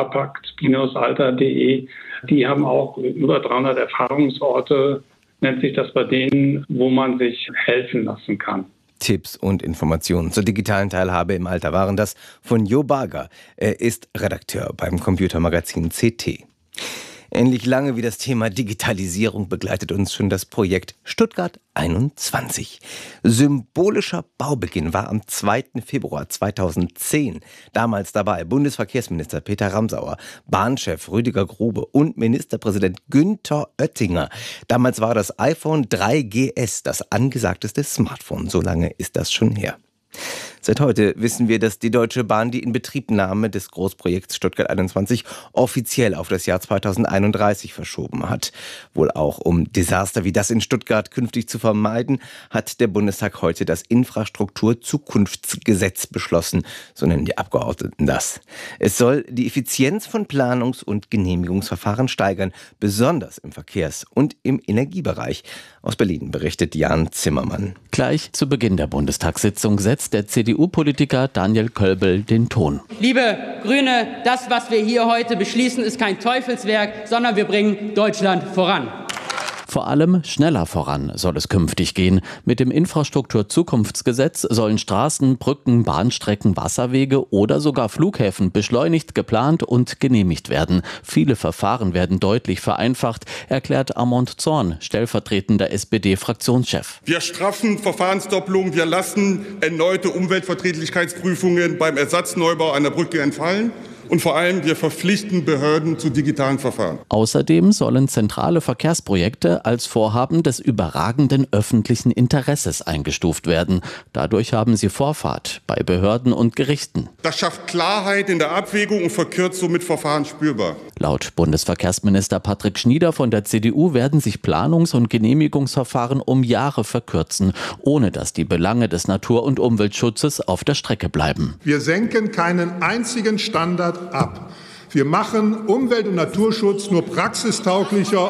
Digitalpakt-alter.de. Die haben auch über 300 Erfahrungsorte, nennt sich das bei denen, wo man sich helfen lassen kann. Tipps und Informationen zur digitalen Teilhabe im Alter waren das von Jo Barger. Er ist Redakteur beim Computermagazin CT. Ähnlich lange wie das Thema Digitalisierung begleitet uns schon das Projekt Stuttgart 21. Symbolischer Baubeginn war am 2. Februar 2010. Damals dabei Bundesverkehrsminister Peter Ramsauer, Bahnchef Rüdiger Grube und Ministerpräsident Günther Oettinger. Damals war das iPhone 3GS das angesagteste Smartphone. So lange ist das schon her. Seit heute wissen wir, dass die Deutsche Bahn die Inbetriebnahme des Großprojekts Stuttgart 21 offiziell auf das Jahr 2031 verschoben hat. Wohl auch um Desaster wie das in Stuttgart künftig zu vermeiden, hat der Bundestag heute das Infrastrukturzukunftsgesetz beschlossen, so nennen die Abgeordneten das. Es soll die Effizienz von Planungs- und Genehmigungsverfahren steigern, besonders im Verkehrs- und im Energiebereich. Aus Berlin berichtet Jan Zimmermann. Gleich zu Beginn der Bundestagssitzung setzt der CDU-Politiker Daniel Kölbel den Ton. Liebe Grüne, das, was wir hier heute beschließen, ist kein Teufelswerk, sondern wir bringen Deutschland voran. Vor allem schneller voran soll es künftig gehen. Mit dem Infrastrukturzukunftsgesetz sollen Straßen, Brücken, Bahnstrecken, Wasserwege oder sogar Flughäfen beschleunigt, geplant und genehmigt werden. Viele Verfahren werden deutlich vereinfacht, erklärt Armand Zorn, stellvertretender SPD-Fraktionschef. Wir straffen Verfahrensdoppelungen, wir lassen erneute Umweltverträglichkeitsprüfungen beim Ersatzneubau einer Brücke entfallen. Und vor allem, wir verpflichten Behörden zu digitalen Verfahren. Außerdem sollen zentrale Verkehrsprojekte als Vorhaben des überragenden öffentlichen Interesses eingestuft werden. Dadurch haben sie Vorfahrt bei Behörden und Gerichten. Das schafft Klarheit in der Abwägung und verkürzt somit Verfahren spürbar. Laut Bundesverkehrsminister Patrick Schnieder von der CDU werden sich Planungs- und Genehmigungsverfahren um Jahre verkürzen, ohne dass die Belange des Natur- und Umweltschutzes auf der Strecke bleiben. Wir senken keinen einzigen Standard ab. Wir machen Umwelt- und Naturschutz nur praxistauglicher